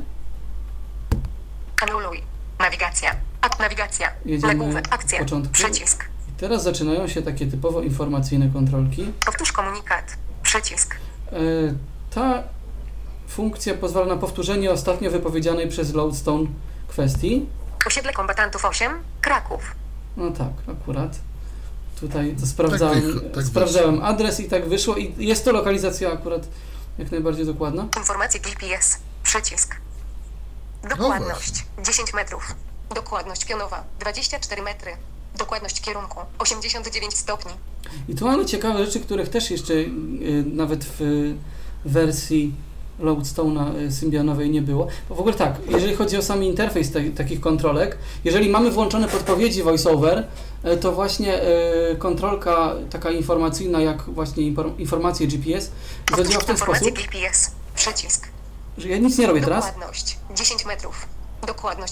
Anuluj. Nawigacja. Ak nawigacja. Jedziemy Nagłówek. od Akcja. początku. Przycisk. I teraz zaczynają się takie typowo informacyjne kontrolki. Powtórz komunikat. Przycisk. E, ta funkcja pozwala na powtórzenie ostatnio wypowiedzianej przez Loadstone kwestii. Osiedle kombatantów osiem. Kraków. No tak, akurat. tutaj to sprawdzałem, Tak, tak sprawdzałem adres i tak wyszło i jest to lokalizacja akurat jak najbardziej dokładna. Informacje G P S. Przycisk. Dokładność dziesięć metrów. Dokładność pionowa dwadzieścia cztery metry. Dokładność kierunku osiemdziesiąt dziewięć stopni. I tu mamy ciekawe rzeczy, których też jeszcze y, nawet w y, wersji Loadstone'a y, Symbianowej nie było. Bo w ogóle tak, jeżeli chodzi o sam interfejs te, takich kontrolek, jeżeli mamy włączone podpowiedzi VoiceOver, y, to właśnie y, kontrolka taka informacyjna, jak właśnie inform- informacje G P S, zadziała w ten Informacje sposób, G P S. Przycisk. że ja nic nie robię teraz. Dokładność dziesięć metrów. Dokładność